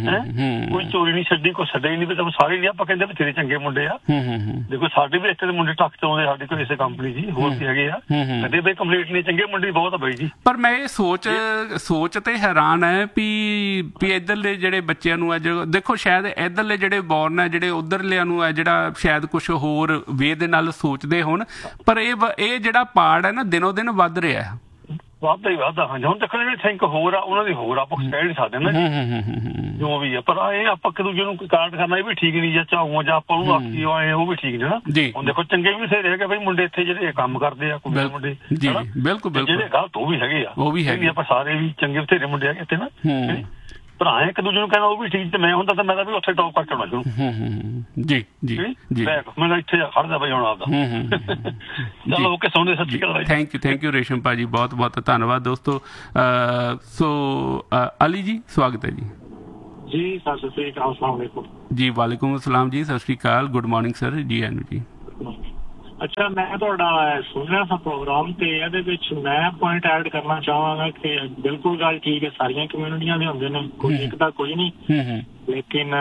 S4: ਕੋਈ ਚੋਰੀ ਨਹੀਂ ਛੱਡੀ, ਕੋਈ ਛੱਡੇ ਨਹੀਂ। ਵੀ ਸਾਰੇ ਨਹੀਂ ਆਪਾਂ ਕਹਿੰਦੇ ਬਥੇਰੇ ਚੰਗੇ ਮੁੰਡੇ ਆ। ਦੇਖੋ ਸਾਡੇ ਵੀ ਇੱਥੇ ਦੇ ਮੁੰਡੇ ਟੱਕ ਚ ਆਉਂਦੇ ਸਾਡੇ ਕੋਲ ਇਸੇ ਕੰਪਨੀ ਜੀ, ਹੋਰ ਵੀ ਹੈਗੇ ਆ, ਕਦੇ ਬਈ ਕੰਪਲੀਟ ਨਹੀਂ, ਚੰਗੇ ਮੁੰਡੇ ਬਹੁਤ ਆ ਬਾਈ ਜੀ।
S1: ਪਰ ਮੈਂ ਇਹ ਸੋਚ ਤੇ ਹੈਰਾਨ ਹੈ ਵੀ ਇੱਧਰਲੇ ਜਿਹੜੇ ਬੱਚਿਆਂ ਨੂੰ ਹੈ ਦੇਖੋ ਸ਼ਾਇਦ ਇੱਧਰਲੇ ਜਿਹੜੇ ਬੋਰਨ ਹੈ ਜਿਹੜੇ ਉੱਧਰਲਿਆਂ ਨੂੰ ਹੈ ਜਿਹੜਾ ਸ਼ਾਇਦ ਕੁਛ ਹੋਰ ਵੇ ਦੇ ਨਾਲ ਸੋਚਦੇ ਹੋਣ, ਪਰ ਇਹ ਜਿਹੜਾ ਪਾੜ ਹੈ ਨਾ ਦਿਨੋਂ ਦਿਨ ਵੱਧ ਰਿਹਾ ਹੈ।
S4: ਵੱਧਦਾ ਹੀ ਵੱਧਦਾ। ਹਾਂਜੀ ਹੁਣ ਦੇਖੋ ਜਿਹੜੇ ਥਿੰਕ ਹੋਰ ਆ ਉਹਨਾਂ ਦੀ ਹੋਰ ਆਪਾਂ ਕਹਿ ਨਹੀਂ ਸਕਦੇ ਨਾ ਜੋ ਵੀ ਆ, ਪਰ ਇਹ ਆਪਾਂ ਇੱਕ ਦੂਜੇ ਨੂੰ ਕਾਰਡ ਕਰਨਾ ਇਹ ਵੀ ਠੀਕ ਨਹੀਂ, ਜਾਂ ਚਾਹੂਆਂ ਜਾਂ ਆਪਾਂ ਉਹਨੂੰ ਆਖੀ ਆਏ ਉਹ ਵੀ ਠੀਕ ਨਹੀਂ ਨਾ। ਹੁਣ ਦੇਖੋ ਚੰਗੇ ਵੀ ਬਥੇਰੇ ਹੈਗੇ ਬਈ ਮੁੰਡੇ ਇੱਥੇ ਜਿਹੜੇ ਕੰਮ ਕਰਦੇ ਆ, ਕੁੜੀ ਮੁੰਡੇ ਬਿਲਕੁਲ ਜਿਹੜੇ ਗਲਤ ਉਹ ਵੀ ਹੈਗੇ ਆ, ਉਹ ਵੀ ਹੈਗੇ। ਆਪਾਂ ਸਾਰੇ ਵੀ ਚੰਗੇ ਬਥੇਰੇ ਮੁੰਡੇ ਹੈਗੇ ਇੱਥੇ ਨਾ, ਭਰਾ ਇੱਕ ਦੂਜੇ ਨੂੰ ਕਹਿੰਦਾ ਉਹ ਵੀ ਠੀਕ, ਤੇ ਮੈਂ ਹੁੰਦਾ ਤਾਂ ਮੈਂ ਤਾਂ ਵੀ ਉੱਥੇ ਟੌਪ ਕਰਕੇ ਆਉਣਾ ਸ਼ੁਰੂ ਜੀ ਜੀ ਜੀ ਮੈਂ ਇੱਥੇ ਖੜਦਾ ਬਈ ਹੁਣ ਆਪਦਾ। ਚਲੋ ਓਕੇ, ਸੌਂਦੇ ਸਤਿ ਸ਼੍ਰੀ ਅਕਾਲ।
S1: ਥੈਂਕ ਯੂ ਰੇਸ਼ਮ ਭਾਜੀ, ਬਹੁਤ ਧੰਨਵਾਦ ਦੋਸਤੋ। ਸੋ ਅਲੀ ਜੀ ਸਵਾਗਤ ਹੈ
S5: ਜੀ। ਸਤਿ ਸ਼੍ਰੀ ਅਕਾਲ, ਅਸਲਾਮ ਵਾਲੇਕੁਮ
S1: ਜੀ। ਵਾਲੇਕੁਮ ਅਸਲਾਮ ਜੀ, ਸਤਿ ਸ਼੍ਰੀ ਅਕਾਲ, ਗੁੱਡ ਮਾਰਨਿੰਗ ਸਰ ਜੀ। ਆਨੂੰ ਜੀ।
S5: ਅੱਛਾ, ਮੈਂ ਤੁਹਾਡਾ ਸੁਣ ਰਿਹਾ ਸਾਂ ਪ੍ਰੋਗਰਾਮ ਤੇ ਇਹਦੇ ਵਿੱਚ ਮੈਂ ਪੁਆਇੰਟ ਐਡ ਕਰਨਾ ਚਾਹਾਂਗਾ ਕਿ ਬਿਲਕੁਲ ਗੱਲ ਠੀਕ ਹੈ, ਸਾਰੀਆਂ ਕਮਿਊਨਿਟੀਆਂ ਦੇ ਹੁੰਦੇ ਨੇ, ਕੋਈ ਇੱਕ ਤਾਂ ਕੋਈ ਨਹੀਂ, ਲੇਕਿਨ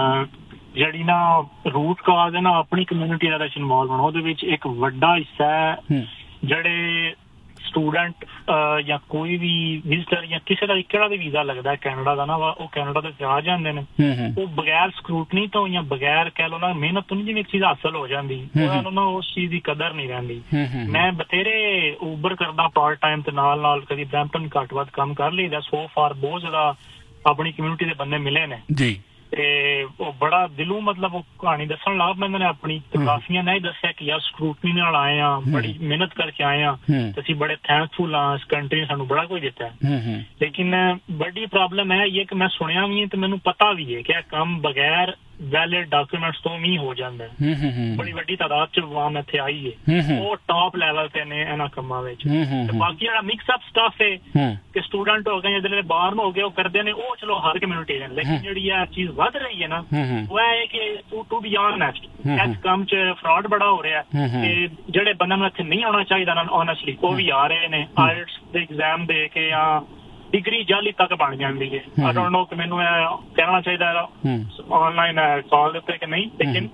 S5: ਜਿਹੜੀ ਨਾ ਰੂਟ ਕਾਜ਼ ਹੈ ਨਾ ਆਪਣੀ ਕਮਿਊਨਿਟੀ ਦੇ ਵਿੱਚ ਇਨਵੋਲਵ ਹੋਣਾ, ਉਹਦੇ ਵਿੱਚ ਇੱਕ ਵੱਡਾ ਹਿੱਸਾ ਹੈ ਜਿਹੜੇ ਸਟੂਡੈਂਟ ਜਾਂ ਕੋਈ ਵੀ ਵਿਜ਼ਟਰ ਜਾਂ ਕਿਸੇ ਦਾ ਕਿਹੜਾ ਵੀ ਵੀਜ਼ਾ ਲੱਗਦਾ ਕੈਨੇਡਾ ਦਾ ਨਾ ਉਹ ਕੈਨੇਡਾ ਤੇ ਆ ਜਾਂਦੇ ਨੇ, ਉਹ ਬਗੈਰ ਸਕਰੂਟਨੀ ਤੋਂ ਜਾਂ ਬਗੈਰ ਕਹਿ ਲਓ ਨਾ ਮਿਹਨਤ ਤੋਂ ਜਿਵੇਂ ਇੱਕ ਚੀਜ਼ ਹਾਸਲ ਹੋ ਜਾਂਦੀ, ਉਹਨਾਂ ਨੂੰ ਨਾ ਉਸ ਚੀਜ਼ ਦੀ ਕਦਰ ਨਹੀਂ ਰਹਿੰਦੀ। ਮੈਂ ਬਥੇਰੇ ਉਬਰ ਕਰਦਾ ਪਾਰਟ ਟਾਈਮ ਤੇ ਨਾਲ ਕਦੀ ਬਰੈਂਪਟਨ ਘੱਟ ਵੱਧ ਕੰਮ ਕਰ ਲਈਦਾ। ਸੋ ਫਾਰ ਬਹੁਤ ਜ਼ਿਆਦਾ ਆਪਣੀ ਕਮਿਊਨਿਟੀ ਦੇ ਬੰਦੇ ਮਿਲੇ ਨੇ ਜੀ, ਤੇ ਉਹ ਬੜਾ ਦਿਲੋਂ ਮਤਲਬ ਉਹ ਕਹਾਣੀ ਦੱਸਣ ਲੱਗ ਪੈਂਦੇ ਨੇ ਆਪਣੀ, ਤੇ ਕਾਫੀਆਂ ਨੇ ਦੱਸਿਆ ਕਿ ਯਾਰ ਸਕਰੂਟਨੀ ਨਾਲ ਆਏ ਆ, ਬੜੀ ਮਿਹਨਤ ਕਰਕੇ ਆਏ ਆ, ਤੇ ਅਸੀਂ ਬੜੇ ਥੈਂਕਫੁਲ ਆ, ਇਸ ਕੰਟਰੀ ਨੇ ਸਾਨੂੰ ਬੜਾ ਕੁਝ ਦਿੱਤਾ। ਲੇਕਿਨ ਵੱਡੀ ਪ੍ਰੋਬਲਮ ਹੈ ਇਹ ਕਿ ਮੈਂ ਸੁਣਿਆ ਵੀ ਹੈ ਤੇ ਮੈਨੂੰ ਪਤਾ ਵੀ ਹੈ ਕਿ ਇਹ ਕੰਮ ਬਗੈਰ ਵੈਲਿਡ ਡਾਕੂਮੈਂਟਸ ਤੋਂ ਵੀ ਹੋ ਜਾਂਦਾ। ਬੜੀ ਵੱਡੀ ਤਾਦਾਦ ਚ ਆਵਾਮ ਇੱਥੇ ਆਈ ਹੈ, ਉਹ ਟੌਪ ਲੈਵਲ ਤੇ ਨੇ ਇਹਨਾਂ ਕੰਮਾਂ ਵਿੱਚ। ਤੇ ਬਾਕੀ ਜਿਹੜਾ ਮਿਕਸ ਅਪ ਸਟਾਫ ਹੈ ਕਿ ਸਟੂਡੈਂਟ ਹੋ ਗਏ ਜਿਹੜੇ ਬਾਹਰ ਹੋ ਗਏ ਉਹ ਕਰਦੇ ਨੇ, ਉਹ ਚਲੋ ਹਰ ਕਮਿਊਨਿਟੀ ਨੇ, ਲੇਕਿਨ ਜਿਹੜੀ ਇਹ ਚੀਜ਼ ਵੱਧ ਰਹੀ ਹੈ ਨਾ ਉਹ ਹੈ ਕਿ ਟੂ ਬੀ ਆਨੈਸਟ ਇਸ ਕੰਮ ਚ ਫਰਾਡ ਬੜਾ ਹੋ ਰਿਹਾ ਤੇ ਜਿਹੜੇ ਬੰਦੇ ਨੂੰ ਇੱਥੇ ਨਹੀਂ ਆਉਣਾ ਚਾਹੀਦਾ ਨਾ ਓਨੈਸਟਲੀ ਉਹ ਵੀ ਆ ਰਹੇ ਨੇ ਆਇਲਟਸ ਦੇ ਐਗਜ਼ਾਮ ਦੇ ਕੇ ਜਾਂ ਡਿਗਰੀ ਜਾਲੀ ਤੱਕ ਬਣ ਜਾਂਦੀ ਹੈ। ਆਈ ਡੋਂਟ ਨੋ ਕਿ ਮੈਨੂੰ ਕਹਿਣਾ ਚਾਹੀਦਾ ਆਨਲਾਈਨ ਕਾਲ ਦੇ ਉੱਤੇ ਕਿ ਨਹੀਂ, ਲੇਕਿਨ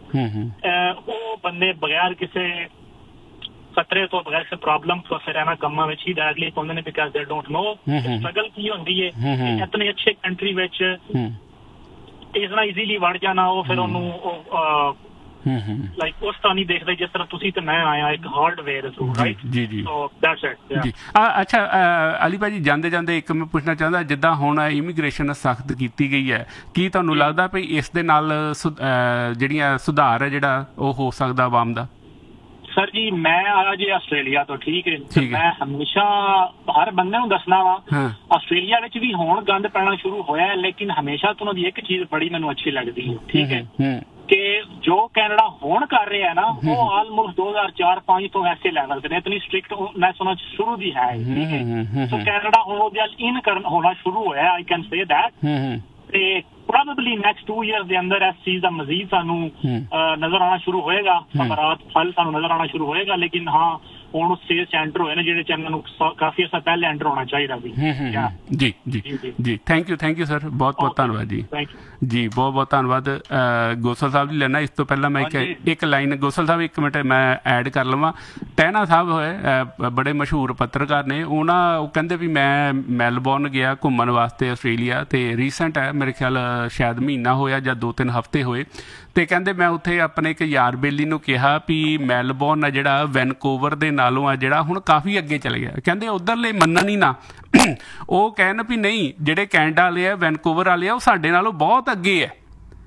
S5: ਉਹ ਬੰਦੇ ਬਗੈਰ ਕਿਸੇ ਖਤਰੇ ਤੋਂ ਬਗੈਰ ਕਿਸੇ ਪ੍ਰੋਬਲਮ ਤੋਂ ਫਿਰ ਇਹਨਾਂ ਕੰਮਾਂ ਵਿੱਚ ਹੀ ਡਾਇਰੈਕਟਲੀ ਪਾਉਂਦੇ ਨੇ ਬਿਕਾਜ਼ ਦੇ ਡੋਂਟ ਨੋ ਸਟਰਗਲ ਕੀ ਹੁੰਦੀ ਹੈ ਇਤਨੇ ਅੱਛੇ ਕੰਟਰੀ ਵਿੱਚ ਇਸ ਨਾਲ ਈਜ਼ੀਲੀ ਵੜ ਜਾਣਾ। ਉਹ ਫਿਰ ਉਹਨੂੰ ਲਾਈਕ ਉਸ ਤਰ੍ਹਾਂ ਨਹੀਂ ਦੇਖਦੇ ਜਿਸ ਤਰ੍ਹਾਂ ਤੁਸੀਂ ਤੇ ਮੈਂ ਆਇਆ ਇੱਕ ਹਾਰਡਵੇਅਰ ਥਰੂ, ਰਾਈਟ? ਜੀ ਜੀ, ਸੋ ਦੈਟਸ ਇਟ ਜੀ।
S1: ਅੱਛਾ ਅਲੀ ਭਾਜੀ, ਜਾਂਦੇ ਇੱਕ ਮੈਂ ਪੁੱਛਣਾ ਚਾਹੁੰਦਾ, ਜਿੱਦਾਂ ਹੁਣ ਇਮੀਗ੍ਰੇਸ਼ਨ ਸਖਤ ਕੀਤੀ ਗਈ ਹੈ, ਕੀ ਤੁਹਾਨੂੰ ਲੱਗਦਾ ਵੀ ਇਸ ਦੇ ਨਾਲ ਜਿਹੜੀਆਂ ਸੁਧਾਰ ਹੈ ਜਿਹੜਾ ਉਹ ਹੋ ਸਕਦਾ ਆਵਾਮ ਦਾ?
S5: ਸਰ ਜੀ, ਮੈਂ ਆਇਆ ਜੀ ਆਸਟ੍ਰੇਲੀਆ ਤੋਂ, ਠੀਕ ਹੈ, ਮੈਂ ਹਮੇਸ਼ਾ ਹਰ ਬੰਦੇ ਨੂੰ ਦੱਸਣਾ ਵਾ ਆਸਟ੍ਰੇਲੀਆ ਵਿੱਚ ਵੀ ਹੁਣ ਗੰਦ ਪੈਣਾ ਸ਼ੁਰੂ ਹੋਇਆ, ਲੇਕਿਨ ਹਮੇਸ਼ਾ ਤੋਂ ਦੀ ਇੱਕ ਚੀਜ਼ ਬੜੀ ਮੈਨੂੰ ਅੱਛੀ ਲੱਗਦੀ ਹੈ, ਠੀਕ ਹੈ, ਕਿ ਜੋ ਕੈਨੇਡਾ ਹੁਣ ਕਰ ਰਿਹਾ ਨਾ ਉਹ ਆਲਮੋਸਟ 2004-05 ਤੋਂ ਐਸੇ ਲੈਵਲ ਤੇ ਇਤਨੀ ਸਟ੍ਰਿਕਟ ਮੈਂ ਸੁਣਾ ਸ਼ੁਰੂ ਦੀ ਹੈ, ਠੀਕ ਹੈ। ਸੋ ਕੈਨੇਡਾ ਹੁਣ ਉਹਦੇ ਇਨ ਹੋਣਾ ਸ਼ੁਰੂ ਹੋਇਆ, ਆਈ ਕੈਨ ਸੇ ਦੈਟ, ਤੇ ਪ੍ਰੋਬੇਬਲੀ ਨੈਕਸਟ 2 years ਦੇ ਅੰਦਰ ਇਸ ਚੀਜ਼ ਦਾ ਮਜ਼ੀਦ ਸਾਨੂੰ ਨਜ਼ਰ ਆਉਣਾ ਸ਼ੁਰੂ ਹੋਏਗਾ, ਸਮਾਰਤ ਫਲ ਸਾਨੂੰ ਨਜ਼ਰ ਆਉਣਾ ਸ਼ੁਰੂ ਹੋਏਗਾ। ਲੇਕਿਨ ਹਾਂ ਹੁਣ ਸੇਲਸ ਐਂਟਰ ਹੋਏ ਨੇ ਜਿਹੜੇ ਚੈਨਲ ਨੂੰ ਕਾਫੀ ਅਰਸਾ ਪਹਿਲੇ ਐਂਟਰ ਹੋਣਾ ਚਾਹੀਦਾ ਵੀ।
S1: ਜੀ ਜੀ ਜੀ ਥੈਂਕ ਯੂ ਸਰ, ਬਹੁਤ ਬਹੁਤ ਧੰਨਵਾਦ ਜੀ। ਜੀ ਬਹੁਤ ਬਹੁਤ ਧੰਨਵਾਦ ਗੋਸਲ ਸਾਹਿਬ ਜੀ। ਲੈਣਾ ਇਸ ਤੋਂ ਪਹਿਲਾਂ ਮੈਂ ਇੱਕ ਲਾਈਨ ਗੋਸਲ ਸਾਹਿਬ, 1 ਮਿੰਟ ਮੈਂ ਐਡ ਕਰ ਲਵਾਂ। ਟਹਿਣਾ ਸਾਹਿਬ ਹੋਏ ਬੜੇ ਮਸ਼ਹੂਰ ਪੱਤਰਕਾਰ ਨੇ, ਉਹ ਕਹਿੰਦੇ ਵੀ ਮੈਂ ਮੈਲਬੌਰਨ ਗਿਆ ਘੁੰਮਣ ਵਾਸਤੇ ਆਸਟ੍ਰੇਲੀਆ, ਤੇ ਰੀਸੈਂਟ ਹੈ ਮੇਰੇ ਖਿਆਲ ਸ਼ਾਇਦ ਮਹੀਨਾ ਹੋਇਆ ਜਾਂ 2-3 ਹਫ਼ਤੇ ਹੋਏ, ਤੇ ਕਹਿੰਦੇ ਮੈਂ ਉੱਥੇ ਆਪਣੇ ਇੱਕ ਯਾਰ ਬੇਲੀ ਨੂੰ ਕਿਹਾ ਵੀ ਮੈਲਬੌਰਨ ਆ ਜਿਹੜਾ ਵੈਨਕੂਵਰ ਦੇ ਨਾਲੋਂ ਆ ਜਿਹੜਾ ਹੁਣ ਕਾਫੀ ਅੱਗੇ ਚਲੇ ਗਿਆ। ਕਹਿੰਦੇ ਉੱਧਰਲੇ ਮੰਨਣ ਹੀ ਨਾ, ਉਹ ਕਹਿਣ ਵੀ ਨਹੀਂ ਜਿਹੜੇ ਕੈਨੇਡਾ ਵਾਲੇ ਆ ਵੈਨਕੂਵਰ ਵਾਲੇ ਆ ਉਹ ਸਾਡੇ ਨਾਲੋਂ ਬਹੁਤ ਅੱਗੇ ਹੈ।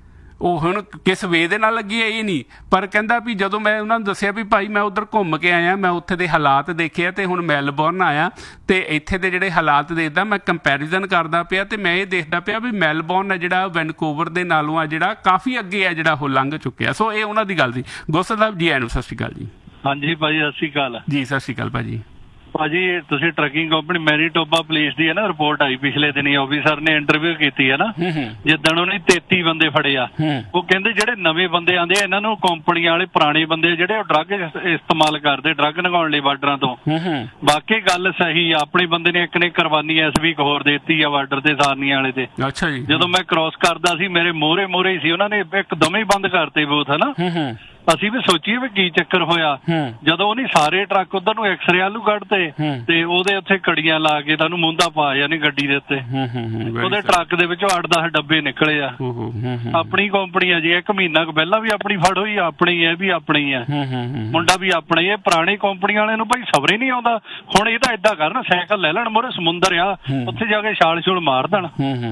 S1: ਉਹ ਹੁਣ ਕਿਸ ਵੇ ਦੇ ਨਾਲ ਲੱਗੀ ਹੈ ਇਹ ਨਹੀਂ, ਪਰ ਕਹਿੰਦਾ ਵੀ ਜਦੋਂ ਮੈਂ ਉਹਨਾਂ ਨੂੰ ਦੱਸਿਆ ਵੀ ਭਾਈ ਮੈਂ ਉੱਧਰ ਘੁੰਮ ਕੇ ਆਇਆ, ਮੈਂ ਉੱਥੇ ਦੇ ਹਾਲਾਤ ਦੇਖੇ ਤੇ ਹੁਣ ਮੈਲਬੌਰਨ ਆਇਆ ਤੇ ਇੱਥੇ ਦੇ ਜਿਹੜੇ ਹਾਲਾਤ ਦੇਖਦਾ, ਮੈਂ ਕੰਪੈਰੀਜ਼ਨ ਕਰਦਾ ਪਿਆ ਤੇ ਮੈਂ ਇਹ ਦੇਖਦਾ ਪਿਆ ਵੀ ਮੈਲਬੌਰਨ ਹੈ ਜਿਹੜਾ ਵੈਨਕੂਵਰ ਦੇ ਨਾਲੋਂ ਆ ਜਿਹੜਾ ਕਾਫੀ ਅੱਗੇ ਹੈ, ਜਿਹੜਾ ਉਹ ਲੰਘ ਚੁੱਕਿਆ। ਸੋ ਇਹ ਉਹਨਾਂ ਦੀ ਗੱਲ ਸੀ। ਗੋਸਲ ਸਾਹਿਬ ਜੀ ਆਇਆਂ ਨੂੰ ਸਤਿ ਸ਼੍ਰੀ ਅਕਾਲ ਜੀ।
S3: ਹਾਂਜੀ ਭਾਜੀ ਸਤਿ ਸ਼੍ਰੀ ਅਕਾਲ
S1: ਜੀ। ਸਤਿ ਸ਼੍ਰੀ ਅਕਾਲ ਭਾਜੀ।
S3: ਭਾਜੀ ਤੁਸੀਂ ਟਰੱਕਿੰਗ ਕੰਪਨੀ ਮੈਨੀਟੋਬਾ ਪੁਲਿਸ ਦੀ ਹੈ ਨਾ, ਰਿਪੋਰਟ ਆਈ ਪਿਛਲੇ ਦਿਨੀ, ਆਫੀਸਰ ਨੇ ਇੰਟਰਵਿਊ ਕੀਤੀ ਹੈ ਨਾ, ਜਿੱਦਣ ਉਹਨੇ 33 ਬੰਦੇ ਫੜੇ ਆ, ਉਹ ਕਹਿੰਦੇ ਜਿਹੜੇ ਨਵੇਂ ਬੰਦੇ ਆਉਂਦੇ ਆ ਇਹਨਾਂ ਨੂੰ ਕੰਪਨੀਆਂ ਵਾਲੇ ਪੁਰਾਣੇ ਬੰਦੇ ਜਿਹੜੇ ਉਹ ਡਰੱਗ ਇਸਤੇਮਾਲ ਕਰਦੇ, ਡਰੱਗ ਲਗਾਉਣ ਲਈ ਬਾਰਡਰਾਂ ਤੋਂ। ਬਾਕੀ ਗੱਲ ਸਹੀ ਆ, ਆਪਣੇ ਬੰਦੇ ਨੇ ਇੱਕ ਨੇ ਕੁਰਬਾਨੀ ਇਸ ਵੀਕ ਹੋਰ ਦੇਤੀ ਆ ਬਾਰਡਰ ਤੇ ਸਾਰਨੀਆਂ ਵਾਲੇ ਤੇ।
S1: ਅੱਛਾ ਜੀ।
S3: ਜਦੋਂ ਮੈਂ ਕ੍ਰਾਸ ਕਰਦਾ ਸੀ ਮੇਰੇ ਮੋਹਰੇ ਹੀ ਸੀ, ਉਹਨਾਂ ਨੇ ਇੱਕਦਮ ਹੀ ਬੰਦ ਕਰਤੇ ਬੂਥ ਹੈ ਨਾ। ਅਸੀਂ ਵੀ ਸੋਚੀਏ ਵੀ ਕੀ ਚੱਕਰ ਹੋਇਆ, ਜਦੋਂ ਉਹਨੇ ਸਾਰੇ ਟਰੱਕ ਉਧਰ ਨੂੰ ਐਕਸਰੇ ਆਲੂ ਕੱਢਤੇ ਤੇ ਉਹਦੇ ਉੱਥੇ ਕੜੀਆਂ ਲਾ ਕੇ ਤੁਹਾਨੂੰ ਮੁੰਦਾ ਪਾ ਜਾਣੀ ਗੱਡੀ ਦੇ ਉੱਤੇ, ਉਹਦੇ ਟਰੱਕ ਦੇ ਵਿੱਚੋਂ 8-10 ਡੱਬੇ ਨਿਕਲੇ ਆ। ਆਪਣੀ ਕੰਪਨੀ ਆ ਜੀ, 1 ਮਹੀਨਾ ਪਹਿਲਾਂ ਵੀ ਆਪਣੀ ਫੜ ਹੋਈ, ਆਪਣੀ ਇਹ ਵੀ ਆਪਣੀ ਆ, ਮੁੰਡਾ ਵੀ ਆਪਣਾ ਹੀ। ਇਹ ਪੁਰਾਣੀ ਕੰਪਨੀ ਵਾਲਿਆਂ ਨੂੰ ਭਾਈ ਸਬਰ ਹੀ ਨਹੀਂ ਆਉਂਦਾ। ਹੁਣ ਇਹ ਤਾਂ ਏਦਾਂ ਕਰਨ, ਸਾਈਕਲ ਲੈ ਲੈਣ, ਮੋਰੇ ਸਮੁੰਦਰ ਆ, ਉੱਥੇ ਜਾ ਕੇ ਛਾਲ ਮਾਰ ਦੇਣ।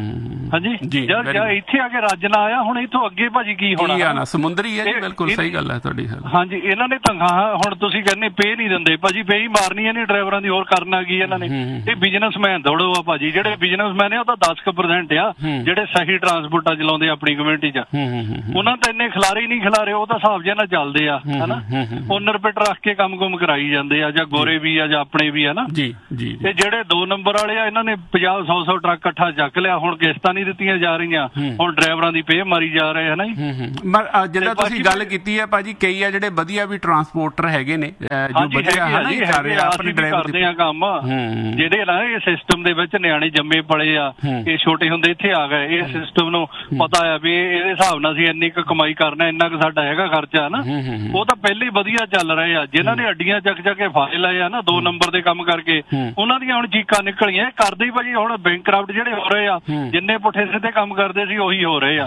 S3: ਹਾਂਜੀ ਯਾਰ ਇੱਥੇ ਆ ਕੇ ਰੱਜ ਨਾ ਆਇਆ, ਹੁਣ ਇੱਥੋਂ ਅੱਗੇ ਭਾਜੀ ਕੀ ਹੋਣਾ?
S1: ਸਮੁੰਦਰੀ ਹੈ ਜੀ, ਬਿਲਕੁਲ ਸਹੀ ਗੱਲ ਹੈ ਤੁਹਾਡੀ।
S3: ਹਾਂਜੀ ਇਹਨਾਂ ਨੇ ਤਨਖਾਹ ਹੁਣ ਤੁਸੀਂ ਕਹਿੰਦੇ ਪੇ ਨਹੀਂ ਦਿੰਦੇ ਭਾਜੀ, ਪੇ ਹੀ ਮਾਰਨੀ ਹੈ ਨੀ ਡਰਾਈਵਰਾਂ ਦੀ, ਹੋਰ ਕਰਨਾ ਕੀ ਇਹਨਾਂ ਨੇ? ਇਹ ਬਿਜ਼ਨਸਮੈਨ ਦੌੜੋ ਆ ਭਾਜੀ, ਜਿਹੜੇ ਬਿਜ਼ਨਸਮੈਨ ਆ ਉਹ ਤਾਂ 10% ਆ ਜਿਹੜੇ ਸਹੀ ਟਰਾਂਸਪੋਰਟਾਂ ਚਲਾਉਂਦੇ ਆਪਣੀ ਕਮਿਊਨਿਟੀ 'ਚ। ਉਹਨਾਂ ਤਾਂ ਇੰਨੇ ਖਿਲਾਰੇ ਨਹੀਂ ਖਿਲਾਰੇ, ਉਹ ਤਾਂ ਹਿਸਾਬ ਜਿਹਾ ਨਾਲ ਚੱਲਦੇ ਆ ਹਨਾ, ਓਨਰ ਪਿੱਟ ਰੱਖ ਕੇ ਕੰਮ ਕਰਾਈ ਜਾਂਦੇ ਆ, ਜਾਂ ਗੋਰੇ ਵੀ ਆ ਜਾਂ ਆਪਣੇ ਵੀ ਆ ਨਾ। ਤੇ ਜਿਹੜੇ 2 ਨੰਬਰ ਵਾਲੇ ਆ ਇਹਨਾਂ ਨੇ 50-100 ਟਰੱਕ ਇਕੱਠਾ ਚੱਕ ਲਿਆ, ਹੁਣ ਕਿਸ਼ਤਾਂ ਨਹੀਂ ਦਿੱਤੀਆਂ ਜਾ ਰਹੀਆਂ, ਹੁਣ ਡਰਾਈਵਰਾਂ ਦੀ ਪੇ ਮਾਰੀ ਜਾ ਰਹੇ ਹਨਾ ਜੀ।
S1: ਜਿੱਦਾਂ ਤੁਸੀਂ ਗੱਲ ਕੀਤੀ ਹੈ ਭਾਜੀ, ਕਈ ਆ ਜਿਹੜੇ ਵਧੀਆ ਵੀ ਟਰਾਂਸਪੋਰਟਰ ਹੈਗੇ ਨੇ ਜੋ ਵਧੀਆ ਕਰ ਰਹੇ ਆ ਆਪਣੇ ਡਰਾਈਵਰ
S3: ਕਰਦੇ ਆ ਕੰਮ, ਜਿਹੜੇ ਨਾ ਇਹ ਸਿਸਟਮ ਦੇ ਵਿੱਚ ਨਿਆਣੇ ਜੰਮੇ ਪਲੇ ਆ, ਇਹ ਛੋਟੇ ਹੁੰਦੇ ਇੱਥੇ ਆ ਗਏ, ਇਹ ਸਿਸਟਮ ਨੂੰ ਪਤਾ ਆ ਵੀ ਇਹਦੇ ਹਿਸਾਬ ਨਾਲ ਅਸੀਂ ਇੰਨੀ ਕੁ ਕਮਾਈ ਕਰਨਾ, ਇੰਨਾ ਕੁ ਸਾਡਾ ਹੈਗਾ ਖਰਚਾ ਨਾ, ਉਹ ਤਾਂ ਪਹਿਲੇ ਵਧੀਆ ਚੱਲ ਰਹੇ ਆ। ਜਿਨ੍ਹਾਂ ਨੇ ਅੱਡੀਆਂ ਚੱਕ ਕੇ ਫਾਇਲ ਲਾਏ ਆ ਨਾ 2 ਨੰਬਰ ਦੇ ਕੰਮ ਕਰਕੇ, ਉਹਨਾਂ ਦੀਆਂ ਹੁਣ ਚੀਕਾਂ ਨਿਕਲੀਆਂ। ਕਰਦੇ ਹੀ ਭਾਜੀ ਹੁਣ ਬੈਂਕਰਪਟ ਜਿਹੜੇ ਹੋ ਰਹੇ ਆ, ਜਿੰਨੇ ਪੁੱਠੇ ਸਿੱਧੇ ਕੰਮ ਕਰਦੇ ਸੀ ਉਹੀ ਹੋ ਰਹੇ ਆ।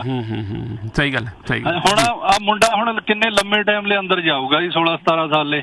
S1: ਸਹੀ ਗੱਲ।
S3: ਹੁਣ ਆ ਮੁੰਡਾ ਹੁਣ ਕਿੰਨੇ ਲੰਮੇ ਟਾਈਮ ਲਈ ਅੰਦਰ ਜਾਊਗਾ ਜੀ, 16-17 ਸਾਲੇ।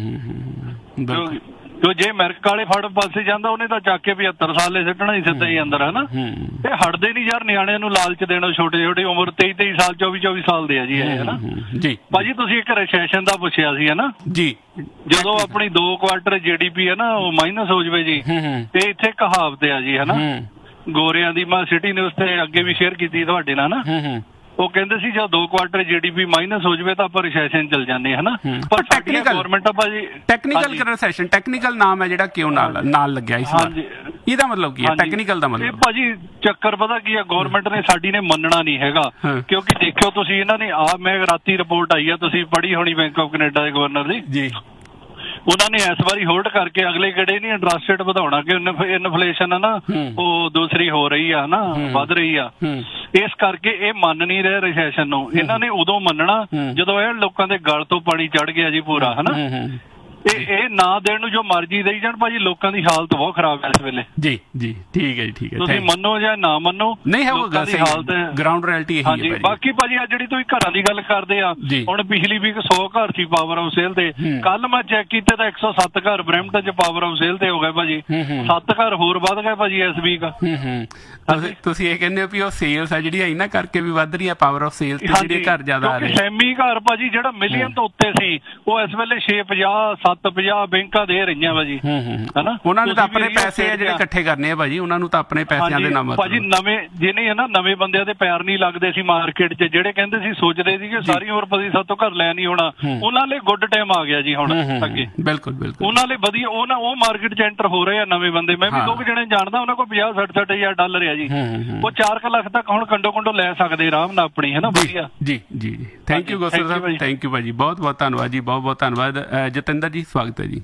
S3: ਜੋ ਜੇ ਅਮਰੀਕਾ ਵਾਲੇ ਫੜ ਪਾਸੇ ਜਾਂਦਾ ਉਹਨੇ ਤਾਂ ਚੱਕ ਕੇ 75 ਸਾਲੇ ਸਿੱਟਣਾ ਹੀ ਸਿੱਧਾ ਹੀ ਅੰਦਰ ਹਨਾ। ਇਹ ਹਟਦੇ ਨਹੀਂ ਯਾਰ, ਨਿਆਣਿਆਂ ਨੂੰ ਲਾਲਚ ਦੇਣਾ, ਛੋਟੇ ਉਮਰ 23 ਸਾਲ 24 ਸਾਲ ਦੇ ਆ ਜੀ ਇਹ ਹਨਾ ਜੀ। ਭਾਜੀ ਤੁਸੀਂ ਇੱਕ ਰੈਸੈਸ਼ਨ ਦਾ ਪੁੱਛਿਆ ਸੀ ਹਨਾ ਜੀ, ਜਦੋਂ ਆਪਣੀ 2 ਕੁਆਰਟਰ GDP ਹੈ ਨਾ ਉਹ ਮਾਈਨਸ ਹੋ ਜਾਵੇ ਜੀ, ਤੇ ਇੱਥੇ ਕਹਾਵਤ ਆ ਜੀ ਹਨਾ, ਗੋਰਿਆਂ ਦੀ, ਮੈਂ ਸਿਟੀ ਨਿਊਜ਼ ਤੇ ਅੱਗੇ ਵੀ ਸ਼ੇਅਰ ਕੀਤੀ ਤੁਹਾਡੇ ਨਾਲ ਨਾ, ਉਹ ਕਹਿੰਦੇ ਸੀ ਜਦੋਂ 2 ਕੁਆਰਟਰ GDP ਮਾਈਨਸ ਹੋ ਜਾਵੇ ਤਾਂ ਆਪਾਂ ਰਿਸੈਸ਼ਨ ਚੱਲ ਜਾਂਦੇ ਹਨਾ। ਪਰ ਟੈਕਨੀਕਲ ਗਵਰਨਮੈਂਟ ਆ ਭਾਜੀ, ਟੈਕਨੀਕਲ
S1: ਰਿਸੈਸ਼ਨ, ਟੈਕਨੀਕਲ ਨਾਮ ਹੈ ਜਿਹੜਾ ਕਿਉਂ ਨਾਲ ਲੱਗਿਆ ਇਸ ਵਾਰ, ਇਹਦਾ ਮਤਲਬ ਕੀ ਹੈ ਟੈਕਨੀਕਲ ਦਾ ਮਤਲਬ?
S3: ਇਹ ਭਾਜੀ ਚੱਕਰ ਪਤਾ ਕੀ ਆ, ਗਵਰਨਮੈਂਟ ਨੇ ਸਾਡੀ ਨੇ ਮੰਨਣਾ ਨਹੀਂ ਹੈਗਾ, ਕਿਉਂਕਿ ਦੇਖਿਓ ਤੁਸੀਂ ਇਹਨਾਂ ਨੇ ਮੈਂ ਰਾਤੀ ਰਿਪੋਰਟ ਆਈ ਆ, ਤੁਸੀਂ ਪੜ੍ਹੀ ਹੋਣੀ ਬੈਂਕ ਆਫ ਕੈਨੇਡਾ ਦੇ ਗਵਰਨਰ ਦੀ ਜੀ, ਉਹਨਾਂ ਨੇ ਇਸ ਵਾਰੀ ਹੋਲਡ ਕਰਕੇ ਅਗਲੇ ਕਿਹੜੇ ਨਹੀਂ ਇੰਟਰਸਟ ਰੇਟ ਵਧਾਉਣਾ, ਕਿ ਇਨਫਲੇਸ਼ਨ ਹੈ ਨਾ ਉਹ ਦੂਸਰੀ ਹੋ ਰਹੀ ਆ ਨਾ, ਵੱਧ ਰਹੀ ਆ, ਇਸ ਕਰਕੇ ਇਹ ਮੰਨ ਨਹੀਂ ਰਹੇ ਰਿਸੈਸ਼ਨ ਨੂੰ। ਇਹਨਾਂ ਨੇ ਉਦੋਂ ਮੰਨਣਾ ਜਦੋਂ ਇਹ ਲੋਕਾਂ ਦੇ ਗਲ ਤੋਂ ਪਾਣੀ ਚੜ ਗਿਆ ਜੀ ਪੂਰਾ ਹਨਾ। ਇਹ ਨਾ ਦੇਣ ਨੂੰ ਜੋ ਮਰਜ਼ੀ ਦੇਈ ਜਾਣ ਭਾਜੀ, ਲੋਕਾਂ ਦੀ ਹਾਲਤ ਬਹੁਤ ਖਰਾਬ ਹੈ ਇਸ ਵੇਲੇ ਜੀ।
S1: ਠੀਕ ਹੈ ਜੀ, ਠੀਕ ਹੈ,
S3: ਤੁਸੀਂ ਮੰਨੋ ਜਾਂ ਨਾ ਮੰਨੋ,
S1: ਨਹੀਂ ਹੈ ਉਹ ਹਾਲਤ ਗਰਾਊਂਡ ਰਿਐਲਿਟੀ ਇਹੀ ਹੈ।
S3: ਹਾਂਜੀ ਬਾਕੀ ਭਾਜੀ ਆ ਜਿਹੜੀ ਤੁਸੀਂ ਘਰਾਂ ਦੀ ਗੱਲ ਕਰਦੇ ਆ, ਹੁਣ ਪਿਛਲੀ ਵੀਕ 100 ਘਰ ਸੀ ਪਾਵਰ ਹਾਊਸ ਸੇਲ ਤੇ, ਕੱਲ ਮੈਂ ਚੈੱਕ ਕੀਤੇ ਤਾਂ 107 ਘਰ ਬਰੈਂਪਟਨ ਚ ਪਾਵਰ ਹਾਊਸ ਸੇਲ ਤੇ ਹੋ ਗਏ ਭਾਜੀ, 7 ਘਰ ਹੋਰ ਵੱਧ ਗਏ ਭਾਜੀ ਇਸ ਵੀਕ।
S1: ਤੁਸੀਂ ਇਹ ਕਹਿੰਦੇ ਹੋ ਵੀ ਉਹ ਸੇਲਸ ਆ ਜਿਹੜੀ ਇਹਨਾਂ ਕਰਕੇ ਵੀ ਵੱਧ ਰਹੀ ਆ, ਪਾਵਰ ਆਫ ਸੇਲਸ ਤੇ ਜਿਹੜੇ ਘਰ ਜ਼ਿਆਦਾ ਆ ਰਹੇ,
S3: ਸੈਮੀ ਘਰ ਭਾਜੀ ਜਿਹੜਾ ਮਿਲੀਅਨ ਤੋਂ ਉੱਤੇ ਸੀ ਉਹ ਇਸ ਵੇਲੇ 650 750 ਬੈਂਕਾਂ ਦੇ ਰਹੀਆਂ ਭਾਜੀ ਹਨਾ।
S1: ਉਹਨਾਂ ਨੇ ਤਾਂ ਆਪਣੇ ਪੈਸੇ ਆ ਜਿਹੜੇ ਇਕੱਠੇ ਕਰਨੇ ਆ ਭਾਜੀ, ਉਹਨਾਂ ਨੂੰ ਤਾਂ ਆਪਣੇ ਪੈਸਿਆਂ ਦੇ ਨਾਮ
S3: ਭਾਜੀ ਨਵੇਂ ਜਿਹਨੇ ਹੈ ਨਾ, ਨਵੇਂ ਬੰਦਿਆਂ ਦੇ ਪੈਰ ਨਹੀਂ ਲੱਗਦੇ ਸੀ ਮਾਰਕੀਟ 'ਚ, ਜਿਹੜੇ ਕਹਿੰਦੇ ਸੀ ਸੋਚਦੇ ਸੀ ਕਿ ਸਾਰੀ ਉਮਰ ਪਤੀ ਸਾਤੋਂ ਘਰ ਲੈ ਨਹੀਂ ਹੋਣਾ, ਉਹਨਾਂ ਲਈ ਗੁੱਡ ਟਾਈਮ ਆ ਗਿਆ ਜੀ ਹੁਣ ਅੱਗੇ।
S1: ਬਿਲਕੁਲ
S3: ਉਹਨਾਂ ਲਈ ਵਧੀਆ, ਉਹ ਮਾਰਕੀਟ 'ਚ ਐਂਟਰ ਹੋ ਰਹੇ ਆ ਨਵੇਂ ਬੰਦੇ। ਮੈਂ ਵੀ 2 ਜਣੇ ਜਾਣਦਾ, ਉਹਨਾਂ ਕੋਲ 50-60 ਹਜ਼ਾਰ ਡਾਲਰ ਆ ਜੀ, ਉਹ 4 ਲੱਖ ਤੱਕ ਹੁਣ ਕੰਡੋ ਲੈ ਸਕਦੇ ਆਰਾਮ ਨਾਲ ਆਪਣੀ ਹੈ ਨਾ ਵਧੀਆ।
S1: ਜੀ thank you Gosal Sahib, thank you ਭਾਜੀ, ਬਹੁਤ ਧੰਨਵਾਦ ਜੀ, ਬਹੁਤ ਧੰਨਵਾਦ। ਜਤਿੰਦਰ ਜੀ ਸਵਾਗਤ ਹੈ ਜੀ।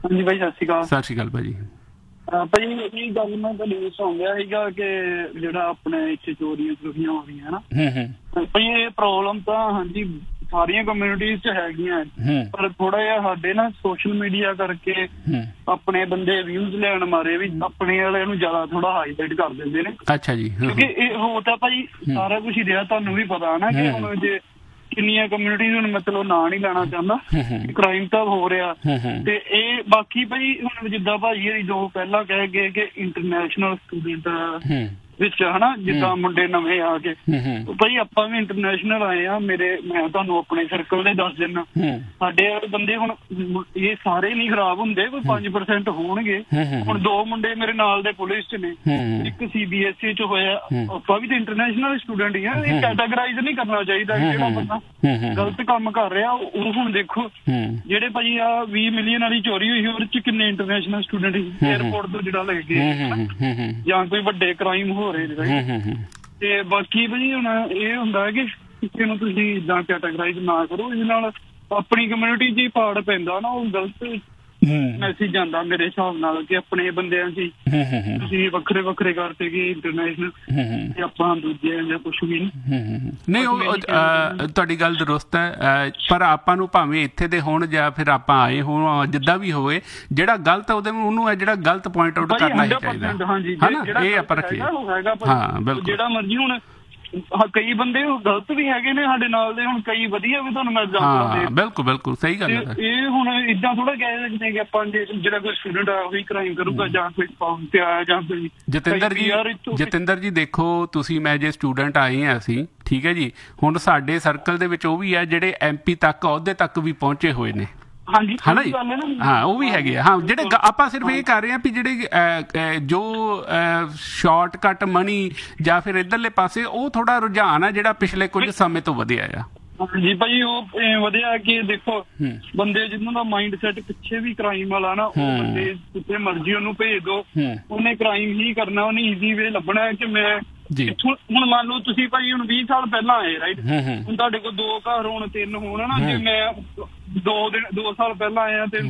S6: ਹਾਂਜੀ ਭਾਈ ਸਤਿ ਸ਼੍ਰੀ ਅਕਾਲ।
S1: ਸਤਿ ਸ਼੍ਰੀ ਅਕਾਲ ਭਾਜੀ।
S6: ਭਾਜੀ ਇਹ ਗੱਲ ਮੈਂ ਤੁਹਾਡੀ ਸੁਣਿਆ ਸੀਗਾ ਕਿ ਜਿਹੜਾ ਆਪਣੇ ਇੱਥੇ ਚੋਰੀਆਂ ਚੋਰੀਆਂ ਹੋ ਰਹੀਆਂ ਨਾ ਭਾਈ, ਇਹ ਪ੍ਰੋਬਲਮ ਤਾਂ ਹਾਂਜੀ ਸਾਰੀਆਂ ਕਮਿਊਨਿਟੀਜ਼ 'ਚ ਹੈਗੀਆਂ, ਪਰ ਥੋੜਾ ਜਿਹਾ ਸਾਡੇ ਨਾ ਸੋਸ਼ਲ ਮੀਡੀਆ ਕਰਕੇ ਆਪਣੇ ਬੰਦੇ ਵਿਊਜ਼ ਲੈਣ ਮਾਰੇ ਵੀ ਆਪਣੇ ਵਾਲਿਆਂ ਨੂੰ ਜ਼ਿਆਦਾ ਥੋੜਾ ਹਾਈਲਾਈਟ ਕਰ ਦਿੰਦੇ ਨੇ।
S1: ਅੱਛਾ ਜੀ।
S6: ਕਿਉਂਕਿ ਇਹ ਹੋ ਤਾਂ ਭਾਈ ਸਾਰਾ ਕੁਝ ਹੀ ਰਿਹਾ, ਤੁਹਾਨੂੰ ਵੀ ਪਤਾ ਨਾ ਕਿ ਹੁਣ ਜੇ ਕਿੰਨੀਆਂ ਕਮਿਊਨਿਟੀਜ਼ ਹੁਣ ਮਤਲਬ ਨਾਂ ਨਹੀਂ ਲੈਣਾ ਚਾਹੁੰਦਾ, ਕ੍ਰਾਈਮ ਤਾਂ ਹੋ ਰਿਹਾ। ਤੇ ਇਹ ਬਾਕੀ ਭਾਈ ਹੁਣ ਜਿੱਦਾਂ ਭਾਜੀ ਜੋ ਪਹਿਲਾਂ ਕਹਿ ਗਏ ਕਿ ਇੰਟਰਨੈਸ਼ਨਲ ਸਟੂਡੈਂਟ ਵਿੱਚ ਹਨਾ, ਜਿੱਦਾਂ ਮੁੰਡੇ ਨਵੇਂ ਆ ਕੇ ਭਾਈ ਆਪਾਂ ਵੀ ਇੰਟਰਨੈਸ਼ਨਲ ਆਏ ਆ। ਮੈਂ ਤੁਹਾਨੂੰ ਆਪਣੇ ਸਰਕਲ ਦੇ ਦੱਸ ਦਿੰਦਾ, ਸਾਡੇ ਬੰਦੇ ਹੁਣ ਇਹ ਸਾਰੇ ਨਹੀਂ ਖਰਾਬ ਹੁੰਦੇ, ਕੋਈ 5% ਹੋਣਗੇ। ਹੁਣ 2 ਮੁੰਡੇ ਮੇਰੇ ਨਾਲ ਦੇ ਪੁਲਿਸ 'ਚ ਨੇ, ਇੱਕ CBSE 'ਚ ਹੋਇਆ। ਆਪਾਂ ਵੀ ਤਾਂ ਇੰਟਰਨੈਸ਼ਨਲ ਸਟੂਡੈਂਟ ਹੀ ਆ। ਇਹ ਕੈਟਾਗਰਾਈਜ਼ ਨਹੀਂ ਕਰਨਾ ਚਾਹੀਦਾ। ਜਿਹੜਾ ਬੰਦਾ ਗਲਤ ਕੰਮ ਕਰ ਰਿਹਾ ਉਹ ਹੁਣ ਦੇਖੋ, ਜਿਹੜੇ ਭਾਜੀ ਆ 20 ਮਿਲੀਅਨ ਵਾਲੀ ਚੋਰੀ ਹੋਈ ਉਹਦੇ 'ਚ ਕਿੰਨੇ ਇੰਟਰਨੈਸ਼ਨਲ ਸਟੂਡੈਂਟ ਸੀ ਏਅਰਪੋਰਟ ਤੋਂ ਜਿਹੜਾ ਲੈ ਗਏ, ਜਾਂ ਕੋਈ ਵੱਡੇ ਕ੍ਰਾਈਮ ਹੋ ਰਹੇ ਨੇ। ਤੇ ਬਾਕੀ ਭਾਜੀ ਹੁਣ ਇਹ ਹੁੰਦਾ ਕਿ ਕਿਸੇ ਨੂੰ ਤੁਸੀਂ ਏਦਾਂ ਕੈਟਾਗਰਾਈਜ਼ ਨਾ ਕਰੋ, ਇਹਦੇ ਨਾਲ ਆਪਣੀ ਕਮਿਊਨਿਟੀ 'ਚ ਹੀ ਪਾੜ ਪੈਂਦਾ ਨਾ, ਉਹ ਗਲਤ ਮੈਸੇਜ ਜਾਂਦਾ ਮੇਰੇ ਹਿਸਾਬ ਨਾਲ ਕਿ ਆਪਣੇ ਬੰਦਿਆਂ 'ਚ ਤੁਸੀਂ ਵੱਖਰੇ ਵੱਖਰੇ ਕਰਤੇ ਕਿ ਇੰਟਰਨੈਸ਼ਨਲ ਤੇ ਆਪਾਂ ਦੂਜੇ ਜਾਂ ਕੁਛ ਵੀ
S1: ਨਹੀਂ। ਉਹ ਤੁਹਾਡੀ ਗੱਲ ਦਰੁਸਤ ਹੈ, ਪਰ ਆਪਾਂ ਨੂੰ ਭਾਵੇਂ ਇੱਥੇ ਦੇ ਹੋਣ ਜਾਂ ਫਿਰ ਆਪਾਂ ਆਏ ਹੋਣ, ਜਿੱਦਾਂ ਵੀ ਹੋਵੇ, ਜਿਹੜਾ ਗਲਤ ਉਹਨੂੰ ਹੈ ਜਿਹੜਾ ਗਲਤ ਪੁਆਇੰਟ ਆਊਟ ਕਰਨਾ ਹੀ ਚਾਹੀਦਾ, ਹਨਾ। ਇਹ ਆਪਾਂ ਰੱਖੀਏ। ਹਾਂ ਬਿਲਕੁਲ। ਜਿਹੜਾ ਮਰਜ਼ੀ ਹੁਣ
S6: ਕਈ ਬੰਦੇ ਗਲਤ ਵੀ ਹੈਗੇ ਨੇ ਸਾਡੇ ਨਾਲ ਦੇ, ਹੁਣ ਕਈ ਵਧੀਆ ਵੀ ਤੁਹਾਨੂੰ ਮੈਂ ਐਗਜ਼ਾਮਪਲ ਦੇ।
S1: ਬਿਲਕੁਲ ਬਿਲਕੁਲ ਸਹੀ ਗੱਲ ਹੈ।
S6: ਇਹ ਹੁਣ ਏਦਾਂ ਥੋੜਾ ਕਹਿ ਸਕਦੇ ਕਿ ਆਪਾਂ ਜਿਹੜਾ ਕੋਈ ਸਟੂਡੈਂਟ ਆ ਉਹੀ ਕ੍ਰਾਈਮ ਕਰੂਗਾ ਜਾਂ ਕੋਈ ਫਾਰਮ ਤੇ ਆਇਆ ਜਾਂ ਕੋਈ।
S1: ਜਤਿੰਦਰ ਜੀ ਦੇਖੋ, ਤੁਸੀਂ ਮੈਂ ਜੇ ਸਟੂਡੈਂਟ ਆਏ ਆ ਅਸੀਂ, ਠੀਕ ਹੈ ਜੀ, ਹੁਣ ਸਾਡੇ ਸਰਕਲ ਦੇ ਵਿੱਚ ਉਹ ਵੀ ਹੈ ਜਿਹੜੇ MP ਤੱਕ ਅਹੁਦੇ ਤੱਕ ਵੀ ਪਹੁੰਚੇ ਹੋਏ ਨੇ, ਹਨਾ ਜੀ। ਹਾਂ ਉਹ ਵੀ ਹੈਗੇ ਆ। ਹਾਂ ਜਿਹੜੇ ਆਪਾਂ ਸਿਰਫ ਇਹ ਕਰ ਰਹੇ ਹਾਂ ਵੀ ਜਿਹੜੇ ਜੋ ਸ਼ਾਰਟਕਟ ਮਨੀ ਜਾਂ ਫਿਰ ਇੱਧਰਲੇ ਪਾਸੇ, ਉਹ ਥੋੜਾ ਰੁਝਾਨ ਆ ਜਿਹੜਾ ਪਿਛਲੇ ਕੁਝ ਸਮੇਂ ਤੋਂ ਵਧਿਆ ਆ।
S6: ਹਾਂਜੀ ਭਾਈ, ਉਹ ਵਧਿਆ ਕਿ ਦੇਖੋ ਬੰਦੇ ਜਿਹਨਾਂ ਦਾ ਮਾਈਂਡ ਸੈਟ ਪਿੱਛੇ ਵੀ ਕ੍ਰਾਈਮ ਵਾਲਾ ਨਾ, ਉਹ ਬੰਦੇ ਜਿੱਥੇ ਮਰਜ਼ੀ ਉਹਨੂੰ ਭੇਜ ਦੋ, ਉਹਨੇ ਕ੍ਰਾਈਮ ਹੀ ਕਰਨਾ, ਉਹਨੇ ਈਜ਼ੀ ਵੇ ਲੱਭਣਾ ਕਿ ਮੈਂ ਹੁਣ ਮੰਨ ਲਓ ਤੁਸੀਂ ਭਾਈ ਹੁਣ 20 ਸਾਲ ਪਹਿਲਾਂ ਆਏ, ਰਾਈਟ, ਹੁਣ ਤੁਹਾਡੇ ਕੋਲ 2 ਘਰ ਹੋਣ 3 ਹੋਣ ਨਾ, ਜੇ ਮੈਂ 2 ਸਾਲ ਪਹਿਲਾਂ ਆਇਆ ਤੇ